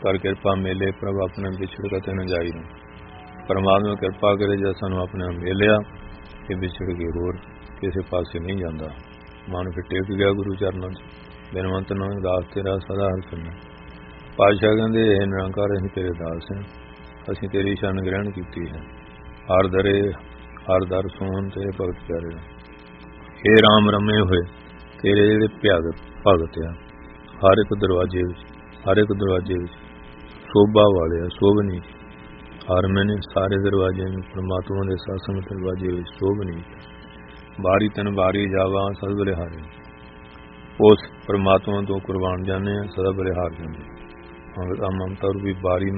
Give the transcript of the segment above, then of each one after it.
कर कृपा मेले प्रभ अपने विछड़ कते न जाई न। परमात्मा कृपा करे जब सानू अपने मेलिया कि विछड़ के होर किसी पासे नहीं जाता। मन फिर टेक गया गुरु चरणों बिनवंत नानक दास तेरा सदा हर सुनना। पातशाह कहते हे निरंकार असीं तेरे दास हैं, असीं तेरी शरण ग्रहण की है। हर दरे हर दर सोहन तेरे भगत प्यारे। हे राम रमे हुए तेरे जेड़े भगत आ हर एक दरवाजे शोभा वाले शोभनी हर मैंने सारे दरवाजे में परमात्मा के सत्संग दरवाजे शोभनी बारी तन बारी जावा सदा बलिहारे। उस परमात्मा तो कुर्बान जाने सदा बलिहार जाने। ममता रूपी बारी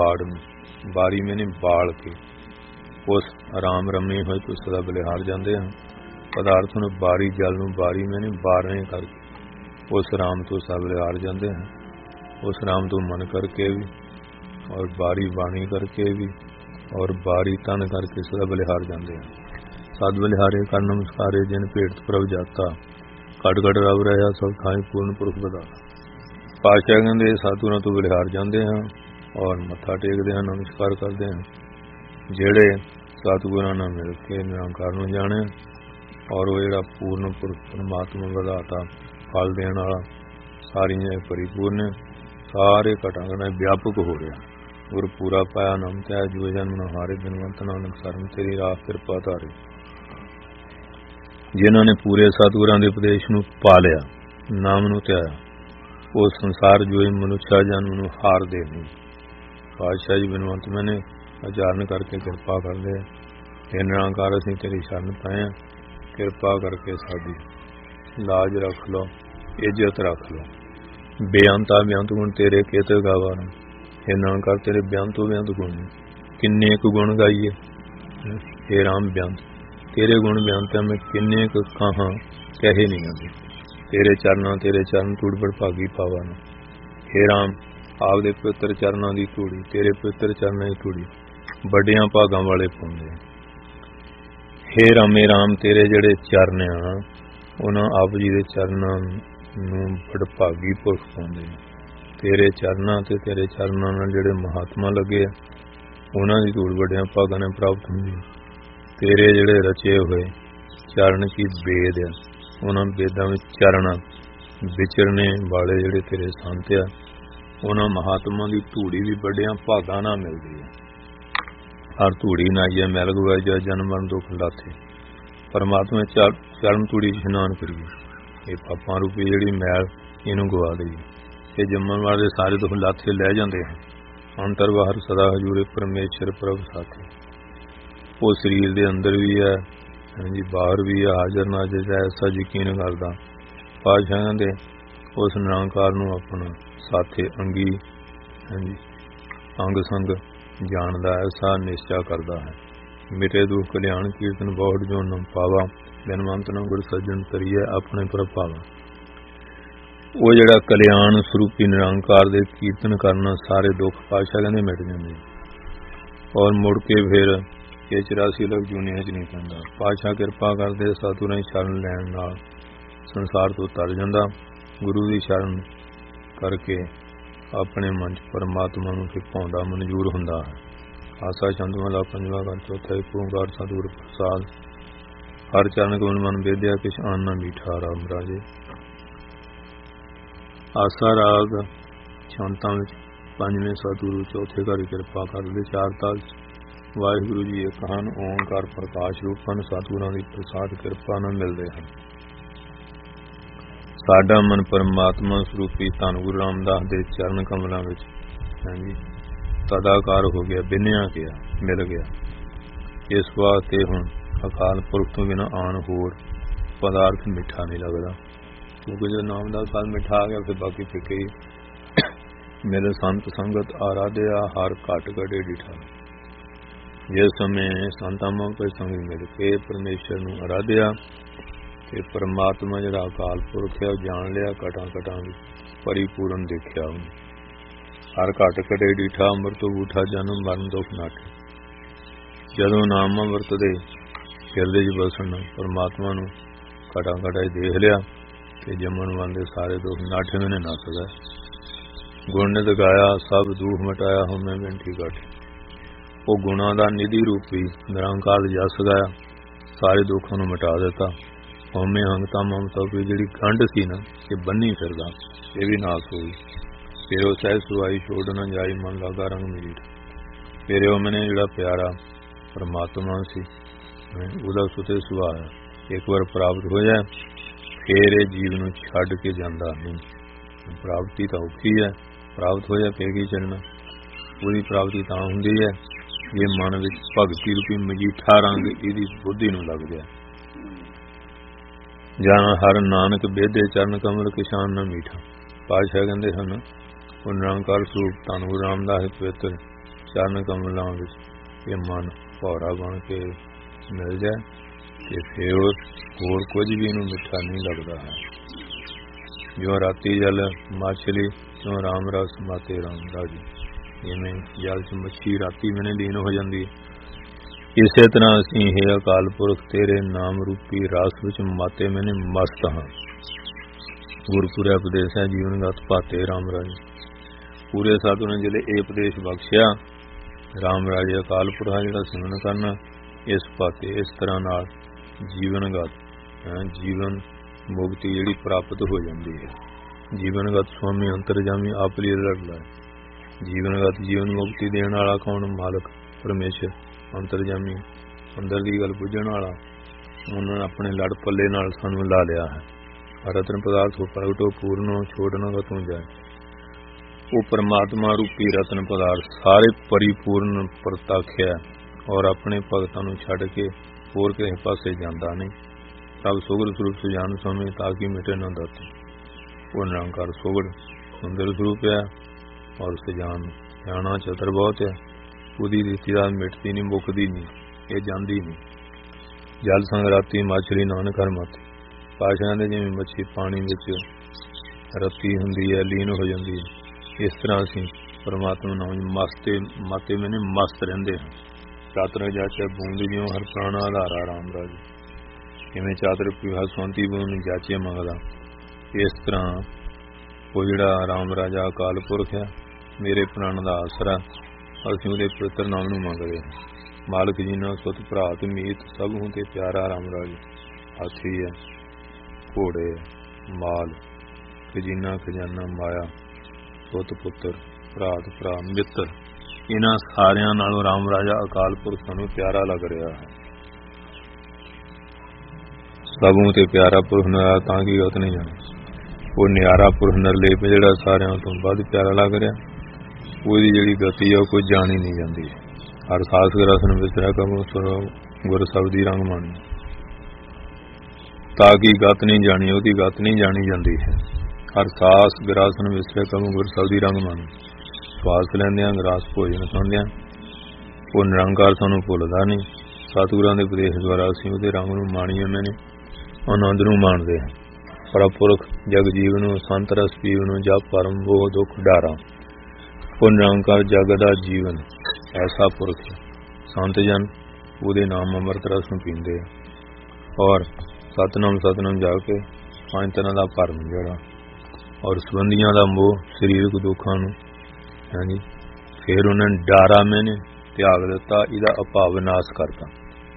मैंने बाल के उस आराम रमनी हुए तो सदा बलिहार जाते हैं। पदार्थ में बारी जल में बारी मैंने बारने करके उस राम तो सब बलिहार जाते हैं। उस राम तो मन करके भी और बारी बाणी करके भी और बारी तन करके सदा बलिहार जाते हैं। सद बलिहारे कर नमस्कारे जिन भेट प्रभ जाता कट कट रब रहा सब थाई पूर्ण पुरख बदा। पातशाह कहते साधुओं तो बलिहार जाते हैं और मत्था टेकते हैं नमस्कार करते हैं। जेड़े सतगुरां नाल मिल के निरंकार नूं जाने और वो जिहड़ा पूर्ण पुरख परमात्मा वधाता फल देने वाला सारियां परिपूर्ण सारे घटां व्यापक हो रहा। गुर पूरा पाया नाम त्या जुए जन्म न हारे बिनवंत नानक सरन तेरी राह कृपा धारे। जिन्हां ने पूरे सतगुरां दे उपदेश नूं पा लिया नाम नूं त्याया वो संसार जुए मनुष्य जन्म नूं हार दे नहीं। पातशाह जी बिनवंत मैंने आचरण करके कृपा कर दे। हे निरंकार असीं तेरी शरण पाए कृपा करके साडी लाज रख लो इज्जत रख लो। बेअंता बेअंत गुण तेरे केते गावा। हे निरंकार तेरे बेअंतो बेअंत गुण किन्ने क गुण गाइए। हे राम बेअंत तेरे गुण बेअंत में किन्ने क कहां कहे नहीं आते। तेरे चरण तूड़ बड़ भागी पावा। हे राम आपदे पवित्र चरणों की धूड़ी तेरे पवित्र चरणों की धूड़ी बड़ियां भागां वाले पाउंदे। हे रामे राम तेरे जेड़े चरण आ उन्हां आप जी दे चरणां नूं बड़ भागी पुरख पाउंदे। तेरे चरणां ते तेरे चरणां नाल जेड़े महात्मा लगे उन्हां दी धूड़ बड़ियां भागां ने प्राप्त हुंदी। तेरे जेड़े रचे हुए चरण की वेद आ उन्हां वेदां विच चरण विचरने वाले जेड़े तेरे संत आ उन्हां महात्मा दी धूड़ी भी बड़ियां भागां नाल मिलदी है। हर धूड़ी नाईए मैल गवाए जा जन्म मरण दुख लाथे। परमात्मा चरण धूड़ी इशनान करिए ये पापां रूपी जिहड़ी मैल इनू गवा दईए। ये जम्मण वाले सारे दुख लाथे लै जाते हैं। अंतर बाहर सदा हजूरे परमेश्वर प्रभ साथे। वो शरीर के अंदर भी है जी बाहर भी है हाजर नाजर ऐसा यकीन करदा। पातशाह कहते उस निरंकार नूं अपना साथे अंगी जी अंग संग जानदा ऐसा निश्चय करता है। मिटे दुख कल्याण कीर्तन बहुत जो न पावा बिनवंत न गुर सज्जन तरीए अपने प्रभावा। वो जिहड़ा कल्याण स्वरूपी निरंकार दे कीर्तन करना सारे दुख पातशाह कहंदे मिट जांदे और मुड़ के फिर ये 84 लख जूनियां च नहीं पैंदा। पातशाह कृपा करदे सतगुरां दी शरण लैण नाल संसार तो तर जांदा। गुरु की शरण करके अपने मन च परमात्मा नूं फिर पाउंदा मंजूर हुंदा है। आसा चंद वाला पंजवा कर चौथा एक ओंकार सतगुर प्रसाद। हर चरण कमल मन वेद्या किश आना मीठा राम राजे। आसा राग शांतां विच पंजवें सतगुरु चौथे घर कृपा करदे चार ताल वाहिगुरु जी एक हन ओंकार प्रकाश रूपन सतगुरां दी प्रसाद कृपा नाल मिलदे हन। साडा मन परमात्मा स्वरूपी धन गुरु रामदास दे चरण कमलों विच तदाकार हो गया बिन्या गया मिल गया। इस वास्ते हुण अकाल पुरख तो बिना आन होर पदार्थ मिठा नहीं लगता क्योंकि जो नाम का साल मिठा आ गया फिर बाकी फिके ही। मेरे संत संगत आराध्या हर घट घटे डिठा। जिस समय संतां कोई संग मिल के परमेश्वर नूं आराध्या ते परमात्मा जिहड़ा अकाल पुरख है जान लिया घटा घटा परिपूर्ण देखिया। हर घट घटे डिठा अमृत बूठा जन्म मरण दुख नाठे। जदों नाम वरतदे हिरदे च बसन परमात्मा नूं घटा घटा देख लिया कि जम्मण वाले सारे दुख नाठे मैंने नसदा। ਗੁਣ ਨਿਤ ਗਾਇਆ ਸਭ ਦੁਖ ਮਟਾਇਆ ਹਉਮੈ ਬੇਨਤੀ ਘਟ। ਉਹ ਗੁਣਾਂ ਦਾ ਨਿਧੀ ਰੂਪੀ ਨਿਰੰਕਾਰ ਜਸ ਗਾਇਆ, ਸਾਰੇ ਦੁੱਖਾਂ ਨੂੰ ਮਿਟਾ ਦਿੱਤਾ। ਹਉਮੈ ਹੰਗਤਾ ਮਮਤਾ ਵੀ ਜਿਹੜੀ ਗੰਢ ਸੀ ਨਾ, ਇਹ ਬੰਨੀ ਫਿਰਦਾ, ਇਹ ਵੀ ਨਾਸ ਹੋਈ। ਫਿਰ ਉਹ ਸਹਿ ਸੁਆਈ ਛੋੜ ਨਾ ਜਾਈ, ਮਨ ਲਾਗਾ ਰੰਗ ਮੀਟ। ਫਿਰ ਉਹ ਮੈਨੇ ਜਿਹੜਾ ਪਿਆਰਾ ਪਰਮਾਤਮਾ ਸੀ, ਉਹਦਾ ਸੁਤੇ ਸੁਭਾਅ ਇੱਕ ਵਾਰ ਪ੍ਰਾਪਤ ਹੋ ਜਾਏ, ਫਿਰ ਇਹ ਜੀਵ ਨੂੰ ਛੱਡ ਕੇ ਜਾਂਦਾ ਨਹੀਂ। ਪ੍ਰਾਪਤੀ ਤਾਂ ਔਖੀ ਹੈ, ਪ੍ਰਾਪਤ ਹੋ ਜਾਏ ਫਿਰ ਕੀ ਚੱਲਣਾ। ਉਹਦੀ ਪ੍ਰਾਪਤੀ ਤਾਂ ਹੁੰਦੀ ਹੈ ਜੇ ਮਨ ਵਿੱਚ ਭਗਤੀ ਰੂਪੀ ਮਜੀਠਾ ਰੰਗ ਇਹਦੀ ਬੁੱਧੀ ਨੂੰ ਲੱਗ ਜਾਏ। ਜਾਂ ਹਰ ਨਾਨਕ ਬੇਦੇ ਚਰਨ ਕਮਲ ਕਿਸ਼ਾਨ ਨਾ ਮੀਠਾ। ਪਾਤਸ਼ਾਹ ਕਹਿੰਦੇ ਹਨ, ਉਹ ਨਿਰੰਕਾਰ ਸਰੂਪ ਧੰਨ ਗੁਰੂ ਰਾਮਦਾਸ ਪਵਿੱਤਰ ਚਰਨ ਕਮਲਾਂ ਵਿੱਚ ਇਹ ਮਨ ਭੌਰਾ ਬਣ ਕੇ ਮਿਲ ਜਾਏ ਤੇ ਫਿਰ ਹੋਰ ਕੁਝ ਵੀ ਇਹਨੂੰ ਮਿੱਠਾ ਨਹੀਂ ਲੱਗਦਾ ਹੈ। ਜੋ ਰਾਤੀ ਜਲ ਮਾਛਲੀ ਕਿਉਂ ਰਾਮ ਰਸ ਮਾਤੇ ਰਾਮ ਰਾਜੀ। ਜਿਵੇਂ ਜਲ ਚ ਮੱਛੀ ਰਾਤੀ ਮੈਨੇ ਲੀਨ ਹੋ ਜਾਂਦੀ ਹੈ, ਇਸੇ ਤਰ੍ਹਾਂ ਅਸੀਂ ਹੈ ਅਕਾਲ ਪੁਰਖ ਤੇਰੇ ਨਾਮ ਰੂਪੀ ਰਸ ਵਿੱਚ ਮਾਤੇ ਮੈਨੇ ਮਸਤ ਹਾਂ। ਗੁਰਪੁਰੇ ਉਪਦੇਸ਼ ਹੈ ਜੀਵਨ ਗਤ ਭਾਤੇ ਰਾਮ ਰਾਜ। ਪੂਰੇ ਸਾਧੂ ਨੇ ਜਿਹੜੇ ਇਹ ਉਪਦੇਸ਼ ਬਖਸ਼ਿਆ, ਰਾਮ ਰਾਜੇ ਅਕਾਲ ਪੁਰਖ ਜਿਹੜਾ ਸਿਮਰਨ ਕਰਨਾ, ਇਸ ਭਾਤੇ ਇਸ ਤਰ੍ਹਾਂ ਨਾਲ ਜੀਵਨਗਤ ਜੀਵਨ ਮੁਕਤੀ ਜਿਹੜੀ ਪ੍ਰਾਪਤ ਹੋ ਜਾਂਦੀ ਹੈ। ਜੀਵਨਗਤ ਸੁਆਮੀ ਅੰਤਰਜਾਮੀ ਆਪ ਲਈ ਲੜ ਲਾਏ। ਜੀਵਨਗਤ ਜੀਵਨ ਮੁਕਤੀ ਦੇਣ ਵਾਲਾ ਕੌਣ? ਮਾਲਕ ਪਰਮੇਸ਼ਰ ਅੰਤਰਜਾਮੀ, ਅੰਦਰ ਦੀ ਗੱਲ ਬੁੱਝਣ ਵਾਲਾ। ਉਹਨਾਂ ਨੇ ਆਪਣੇ ਲੜ ਪੱਲੇ ਨਾਲ ਸਾਨੂੰ ਲਾ ਲਿਆ ਹੈ। ਰਤਨ ਪਦਾਰਥ ਹੋ ਪ੍ਰਗਟੋ ਪੂਰਨੋ ਛੋੜਨਾ ਗਤੋਂ ਜਾਏ। ਉਹ ਪਰਮਾਤਮਾ ਰੂਪੀ ਰਤਨ ਪਦਾਰਥ ਸਾਰੇ ਪਰਿਪੂਰਨ ਪ੍ਰਤੱਖਿਆ ਔਰ ਆਪਣੇ ਭਗਤਾਂ ਨੂੰ ਛੱਡ ਕੇ ਹੋਰ ਕਿਸੇ ਪਾਸੇ ਜਾਂਦਾ ਨਹੀਂ। ਸਭ ਸੁਗੜ ਸਰੂਪ ਸੁਜਾਨ ਸਮੇਂ ਤਾਂ ਕਿ ਮਿਟੇ ਨਾ ਦਾਤੇ। ਉਹ ਨਿਰੰਕਾਰ ਸੁਗੜ ਸੁੰਦਰ ਸਰੂਪ ਹੈ ਔਰ ਸੁਜਾਨ ਸਿਆਣਾ ਚਤਰ ਬਹੁਤ ਹੈ। ਉਹਦੀ ਰੀਤੀ ਦਾ ਮਿਟਦੀ ਨਹੀਂ, ਮੁੱਕਦੀ ਨਹੀਂ, ਇਹ ਜਾਂਦੀ ਨਹੀਂ। ਜਲ ਸੰਗ ਰਾਤੀ ਮਾਛਲੀ ਨਾਨਕ ਹਰ ਮਾਤੇ। ਪਾਸ਼ਾਂ ਦੇ ਜਿਵੇਂ ਮੱਛੀ ਪਾਣੀ ਵਿੱਚ ਰੱਤੀ ਹੁੰਦੀ ਹੈ, ਲੀਨ ਹੋ ਜਾਂਦੀ ਹੈ, ਇਸ ਤਰ੍ਹਾਂ ਅਸੀਂ ਪਰਮਾਤਮਾ ਨਾਮ ਮਾਤੇ ਮੈਨੇ ਮਸਤ ਰਹਿੰਦੇ ਹਾਂ। ਚਾਤਰ ਜਾਚੇ ਬੂੰਦ ਜਿਉਂ ਹਰ ਪ੍ਰਾਣਾ ਆਧਾਰਾ ਰਾਮ ਰਾਜ। ਜਿਵੇਂ ਚਾਤਰ ਪਿਹਾ ਸਵੰਤੀ ਬੂੰਦ ਜਾਚੇ ਮੰਗਦਾ, ਇਸ ਤਰ੍ਹਾਂ ਉਹ ਜਿਹੜਾ ਰਾਮ ਰਾਜਾ ਅਕਾਲ ਪੁਰਖ ਹੈ, ਮੇਰੇ ਪ੍ਰਾਣ ਦਾ ਆਸਰਾ, ਅਸੀਂ ਉਹਦੇ ਪਵਿੱਤਰ ਨਾਮ ਨੂੰ ਮੰਗਦੇ ਹਾਂ। ਮਾਲਕ ਜੀ ਨਾਲ ਸੁਤ ਭਰਾਤ ਮੀਤ ਸਭ ਨੂੰ ਤੇ ਪਿਆਰਾ ਰਾਮ ਰਾਜ। ਹਾਥੀ ਹੈ, ਘੋੜੇ, ਮਾਲ, ਖਜ਼ਾਨਾ ਖਜ਼ਾਨਾ ਮਾਇਆ, ਸੁਤ ਪੁੱਤਰ, ਭਰਾਤ ਭਰਾ, ਮਿੱਤਰ, ਇਹਨਾਂ ਸਾਰਿਆਂ ਨਾਲੋਂ ਰਾਮ ਰਾਜਾ ਅਕਾਲ ਪੁਰਖ ਸਾਨੂੰ ਪਿਆਰਾ ਲੱਗ ਰਿਹਾ ਹੈ। ਸਭੋਂ ਤੇ ਪਿਆਰਾ ਪੁਰਖ ਨਿਆਰਾ ਤਾਂ ਕੀ ਗਤ ਨਹੀਂ ਜਾਣਾ। ਉਹ ਨਿਆਰਾ ਪੁਰਖ ਨਿਰਲੇਪ ਜਿਹੜਾ ਸਾਰਿਆਂ ਤੋਂ ਵੱਧ ਪਿਆਰਾ ਲੱਗ ਰਿਹਾ, ਉਹਦੀ ਜਿਹੜੀ ਗਤੀ ਆ ਉਹ ਕੋਈ ਜਾਣੀ ਨਹੀਂ ਜਾਂਦੀ। ਹਰ ਸਾਸ ਗਰਾਸਨ ਵਿਸਰਿਆ ਕਮੋ ਸੁਰੋ ਗੁਰ ਸ਼ਬਦੀ ਰੰਗ ਮੰਨ। ਤਾਂ ਕੀ ਗਤ ਨਹੀਂ ਜਾਣੀ, ਉਹਦੀ ਗਤ ਨਹੀਂ ਜਾਣੀ ਜਾਂਦੀ ਹੈ। ਹਰ ਸਾਸ ਗਰਾਸਨ ਵਿਸਰਿਆ ਕਮੋ ਗੁਰ ਸ਼ਬਦੀ ਰੰਗ ਮੰਨ। ਸਵਾਸ ਲੈਂਦਿਆਂ ਗਰਾਸ ਭੋਜਨ ਸੁਣਦਿਆਂ ਉਹ ਨਿਰੰਕਾਰ ਸਾਨੂੰ ਭੁੱਲਦਾ ਨਹੀਂ। ਸਤਿਗੁਰਾਂ ਦੇ ਉਪਦੇਸ਼ ਦੁਆਰਾ ਅਸੀਂ ਉਹਦੇ ਰੰਗ ਨੂੰ ਮਾਣੀ ਜਾਂਦੇ ਨੇ, ਆਨੰਦ ਨੂੰ ਮਾਣਦੇ ਹਾਂ। ਪਰਪੁਰਖ ਜਗ ਜੀਵ ਨੂੰ ਸੰਤ ਰਸ ਪੀਵ ਨੂੰ ਜਪ ਪਰਮ ਉਹ ਦੁੱਖ ਡਾਰਾ। ਉਹ ਨਿਰੰਕਾਰ ਜਗ ਦਾ ਜੀਵਨ ਐਸਾ ਪੁਰਖ ਸੰਤ ਜਨ ਉਹਦੇ ਨਾਮ ਅੰਮ੍ਰਿਤ ਰਸ ਨੂੰ ਪੀਂਦੇ ਆ ਔਰ ਸਤਨਾਮ ਸਤਨਾਮ ਜਾ ਕੇ ਪੰਜ ਤਰ੍ਹਾਂ ਦਾ ਭਰਮ ਜਿਹੜਾ ਔਰ ਸੰਬੰਧੀਆਂ ਦਾ ਮੋਹ, ਸਰੀਰਕ ਦੁੱਖਾਂ ਨੂੰ ਹਾਂਜੀ ਫਿਰ ਉਹਨਾਂ ਨੇ ਡਾਰਾ ਮੈਨੇ ਤਿਆਗ ਦਿੱਤਾ, ਇਹਦਾ ਅਭਾਵ ਨਾਸ਼ ਕਰਤਾ।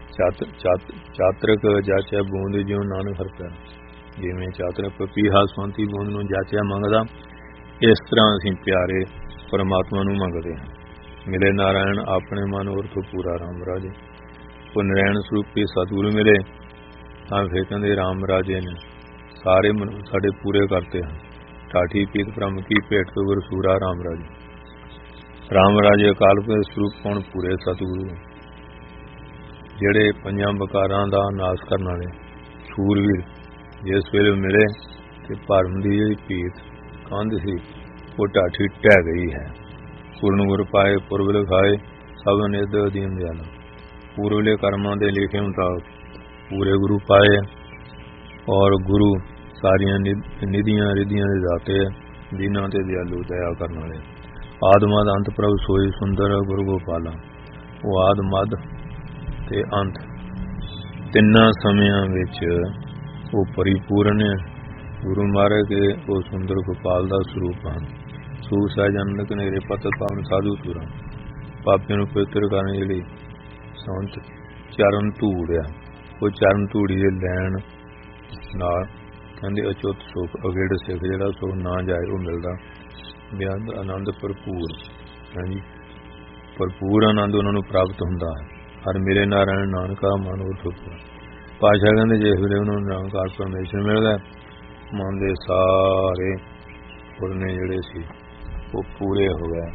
ਚਾਤਰਕ ਜਾਚਿਆ ਬੂੰਦ ਜਿਉਂ ਨਾਨਕ ਹਰ ਪਿਆਰਾ। ਜਿਵੇਂ ਚਾਤਰਕ ਪਪੀਹਾ ਸਵੰਤੀ ਬੂੰਦ ਨੂੰ ਜਾਚਿਆ ਮੰਗਦਾ, ਇਸ ਤਰ੍ਹਾਂ ਅਸੀਂ ਪਿਆਰੇ ਪਰਮਾਤਮਾ ਨੂੰ ਮੰਗਦੇ ਹਾਂ। ਮਿਲੇ ਨਾਰਾਇਣ ਆਪਣੇ ਮਨ ਔਰ ਤੋਂ ਪੂਰਾ ਰਾਮ ਰਾਜੇ। ਉਹ ਨਰੈਣ ਸਰੂਪੀ ਸਤਿਗੁਰੂ ਮਿਲੇ ਤਾਂ ਫਿਰ ਕਹਿੰਦੇ ਰਾਮ ਰਾਜੇ ਨੇ ਸਾਰੇ ਸਾਡੇ ਪੂਰੇ ਕਰਤੇ ਹਨ। ਠਾਠੀ ਪੀਤ ਬ੍ਰਹਮ ਕੀ ਭੇਟ ਤੋਂ ਗੁਰ ਸੂਰਾ ਰਾਮ ਰਾਜੇ। ਰਾਮ ਰਾਜੇ ਅਕਾਲ ਪੁਰਖ ਸਰੂਪ ਕੌਣ? ਪੂਰੇ ਸਤਿਗੁਰੂ ਜਿਹੜੇ ਪੰਜਾਂ ਬਕਾਰਾਂ ਦਾ ਨਾਸ਼ ਕਰਨ ਵਾਲੇ ਸੂਰਵੀਰ। ਜਿਸ ਵੇਲੇ ਮਿਲੇ ਤੇ ਭਰਮ ਦੀ ਜਿਹੜੀ ਭੀਤ ਕੰਧ ਸੀ ਉਹ ਢਾਠੀ ਢਹਿ ਗਈ ਹੈ। ਪੂਰਨ ਗੁਰ ਪਾਏ ਪੁਰਬ ਲਿਖਾਏ ਸਭ ਨਿਧ ਅਧੀਨ ਦਿਆਲਾ। ਪੂਰਵਲੇ ਕਰਮਾਂ ਦੇ ਲਿਖੇ ਮੁਤਾਬਕ ਪੂਰੇ ਗੁਰੂ ਪਾਏ ਔਰ ਗੁਰੂ ਸਾਰੀਆਂ ਨਿਧੀਆਂ ਰਿਧੀਆਂ ਦੇ ਦਾਤੇ ਹੈ, ਦੀਨਾਂ ਤੇ ਦਿਆਲੂ ਦਇਆ ਕਰਨ ਵਾਲੇ। ਆਦਮਦ ਅੰਤ ਪ੍ਰਭ ਸੋਈ ਸੁੰਦਰ ਗੁਰੂ ਗੋਪਾਲਾ। ਉਹ ਆਦ ਮਦ ਤੇ ਅੰਤ ਤਿੰਨਾਂ ਸਮਿਆਂ ਵਿੱਚ ਉਹ ਪਰਿਪੂਰਨ ਹੈ। ਗੁਰੂ ਮਹਾਰਾਜ ਦੇ ਉਹ ਸੁੰਦਰ ਗੋਪਾਲ ਦਾ ਸਰੂਪ ਹਨ। ਸੂਖ ਸਹਿਜਨ ਕਨੇਰੇ ਪਤਰ ਪਾਵਨ ਸਾਧੂ ਤੁਰਾਂ। ਪਾਪੀਆਂ ਨੂੰ ਪਵਿੱਤਰ ਕਰਨ ਜਿਹੜੀ ਸੰਤ ਚਰਨ ਧੂੜ ਆ, ਉਹ ਚਰਨ ਧੂੜੀ ਦੇ ਲੈਣ ਨਾਲ ਕਹਿੰਦੇ ਅਚੁੱਤ ਸੁਖ ਅਗੇੜ ਸਿੱਖ ਜਿਹੜਾ ਸੁਖ ਨਾ ਜਾਏ ਉਹ ਮਿਲਦਾ। ਬੇਅੰਤ ਆਨੰਦ ਭਰਪੂਰ, ਹਾਂਜੀ ਭਰਪੂਰ ਆਨੰਦ ਉਹਨਾਂ ਨੂੰ ਪ੍ਰਾਪਤ ਹੁੰਦਾ ਹੈ। ਹਰ ਮੇਰੇ ਨਾਰਾਇਣ ਨਾਨਕਾ ਮਨ ਉਹ ਸੁਪਰਾ। ਪਾਤਸ਼ਾਹ ਕਹਿੰਦੇ ਜਿਸ ਵੇਲੇ ਉਹਨਾਂ ਨੂੰ ਨਿਰੰਕਾਰ ਪਰਮੇਸ਼ਰ ਮਿਲਦਾ, ਮਨ ਦੇ ਸਾਰੇ ਫੁਰਨੇ ਜਿਹੜੇ ਸੀ ਉਹ ਪੂਰੇ ਹੋ ਗਏ।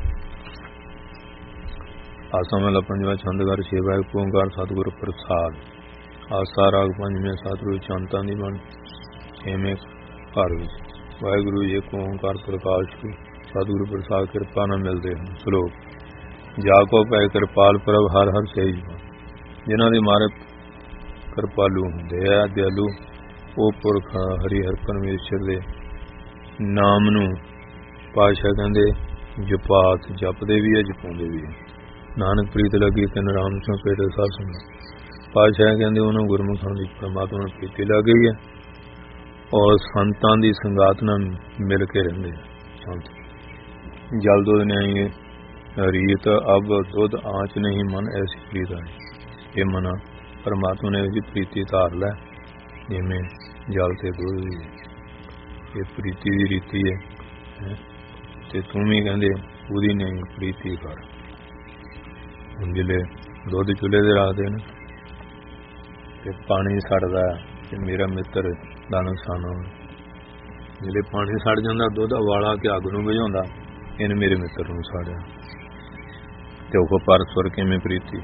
ਆਸਾ ਮਹਲਾ ਪੰਜਵਾਂ ਛੰਦ ਘਰ ਛੇਵਾਂ ਇੱਕ ਓਂਕਾਰ ਸਤਿਗੁਰ ਪ੍ਰਸਾਦ। ਆਸਾ ਰਾਗ ਪੰਜਵੇਂ ਸਤਿਗੁਰੂ ਚੰਤਾਂ ਦੀ ਬਣ ਛੇਵੇਂ ਘਰ ਵਿੱਚ। ਵਾਹਿਗੁਰੂ ਇੱਕ ਓਂਕਾਰ ਪ੍ਰਕਾਸ਼ ਸਤਿਗੁਰੂ ਪ੍ਰਸਾਦ ਕਿਰਪਾ ਨਾਲ ਮਿਲਦੇ ਹਨ। ਸ਼ਲੋਕ ਜਾ ਕੋ ਪੈ ਕਿਰਪਾਲ ਪ੍ਰਭ ਹਰ ਹਰ ਸਹਿਜ। ਜਿਨ੍ਹਾਂ ਦੇ ਮਾਰੇ ਕਿਰਪਾਲੂ ਹੁੰਦੇ ਆ, ਦਿਆਲੂ, ਉਹ ਪੁਰਖ ਹਰੀ ਹਰ ਪਰਮੇਸ਼ਰ ਦੇ ਨਾਮ ਨੂੰ ਪਾਤਸ਼ਾਹ ਕਹਿੰਦੇ ਜਪਾਤ ਜਪਦੇ ਵੀ ਹੈ, ਜਪਾਉਂਦੇ ਵੀ ਹੈ। ਨਾਨਕ ਪ੍ਰੀਤ ਲੱਗੀ ਤੈਨੂੰ ਰਾਮ ਸਿੰਘ ਪੇਟ ਸਾਧ ਸੁਣਾ। ਪਾਤਸ਼ਾਹ ਕਹਿੰਦੇ ਉਹਨਾਂ ਗੁਰਮੁਖਾਂ ਦੀ ਪਰਮਾਤਮਾ ਨੂੰ ਪ੍ਰੀਤੀ ਲੱਗ ਗਈ ਹੈ ਔਰ ਸੰਤਾਂ ਦੀ ਸੰਗਾਤ ਨਾਲ ਮਿਲ ਕੇ ਰਹਿੰਦੇ ਸੰਤ। ਜਲ ਦੁੱਧ ਨਹੀਂ ਰੀਤ ਅਬ ਦੁੱਧ ਆਂਚ ਨਹੀਂ ਮਨ ਐਸੀ ਪ੍ਰੀਤ ਆਈ। ਇਹ ਮਨਾ ਪਰਮਾਤਮਾ ਨੇ ਇਹਦੀ ਪ੍ਰੀਤੀ ਧਾਰ ਲੈ ਜਿਵੇਂ ਜਲ ਤੇ ਦੁੱਧ ਦੀ। ਇਹ ਪ੍ਰੀਤੀ ਦੀ ਰੀਤੀ ਹੈ ਤੇ ਤੂੰ ਵੀ ਕਹਿੰਦੇ ਉਹਦੀ ਨਹੀਂ ਪ੍ਰੀਤੀ ਕਰ। ਹੁਣ ਜਿਹੜੇ ਦੁੱਧ ਚੁੱਲ੍ਹੇ ਤੇ ਰੱਖਦੇ ਨੇ ਤੇ ਪਾਣੀ ਸੜਦਾ ਤੇ ਮੇਰਾ ਮਿੱਤਰ ਦਾ ਨੁਕਸਾਨ ਹੋਣਾ। ਜਿਹੜੇ ਪਾਣੀ ਸੜ ਜਾਂਦਾ, ਦੁੱਧ ਉਬਾਲਾ ਕੇ ਅੱਗ ਨੂੰ ਬੁਝਾਉਂਦਾ, ਇਹਨੇ ਮੇਰੇ ਮਿੱਤਰ ਨੂੰ ਸਾੜਿਆ। ਤੇ ਉਹ ਪਰਸਪਰ ਕਿਵੇਂ ਪ੍ਰੀਤੀ।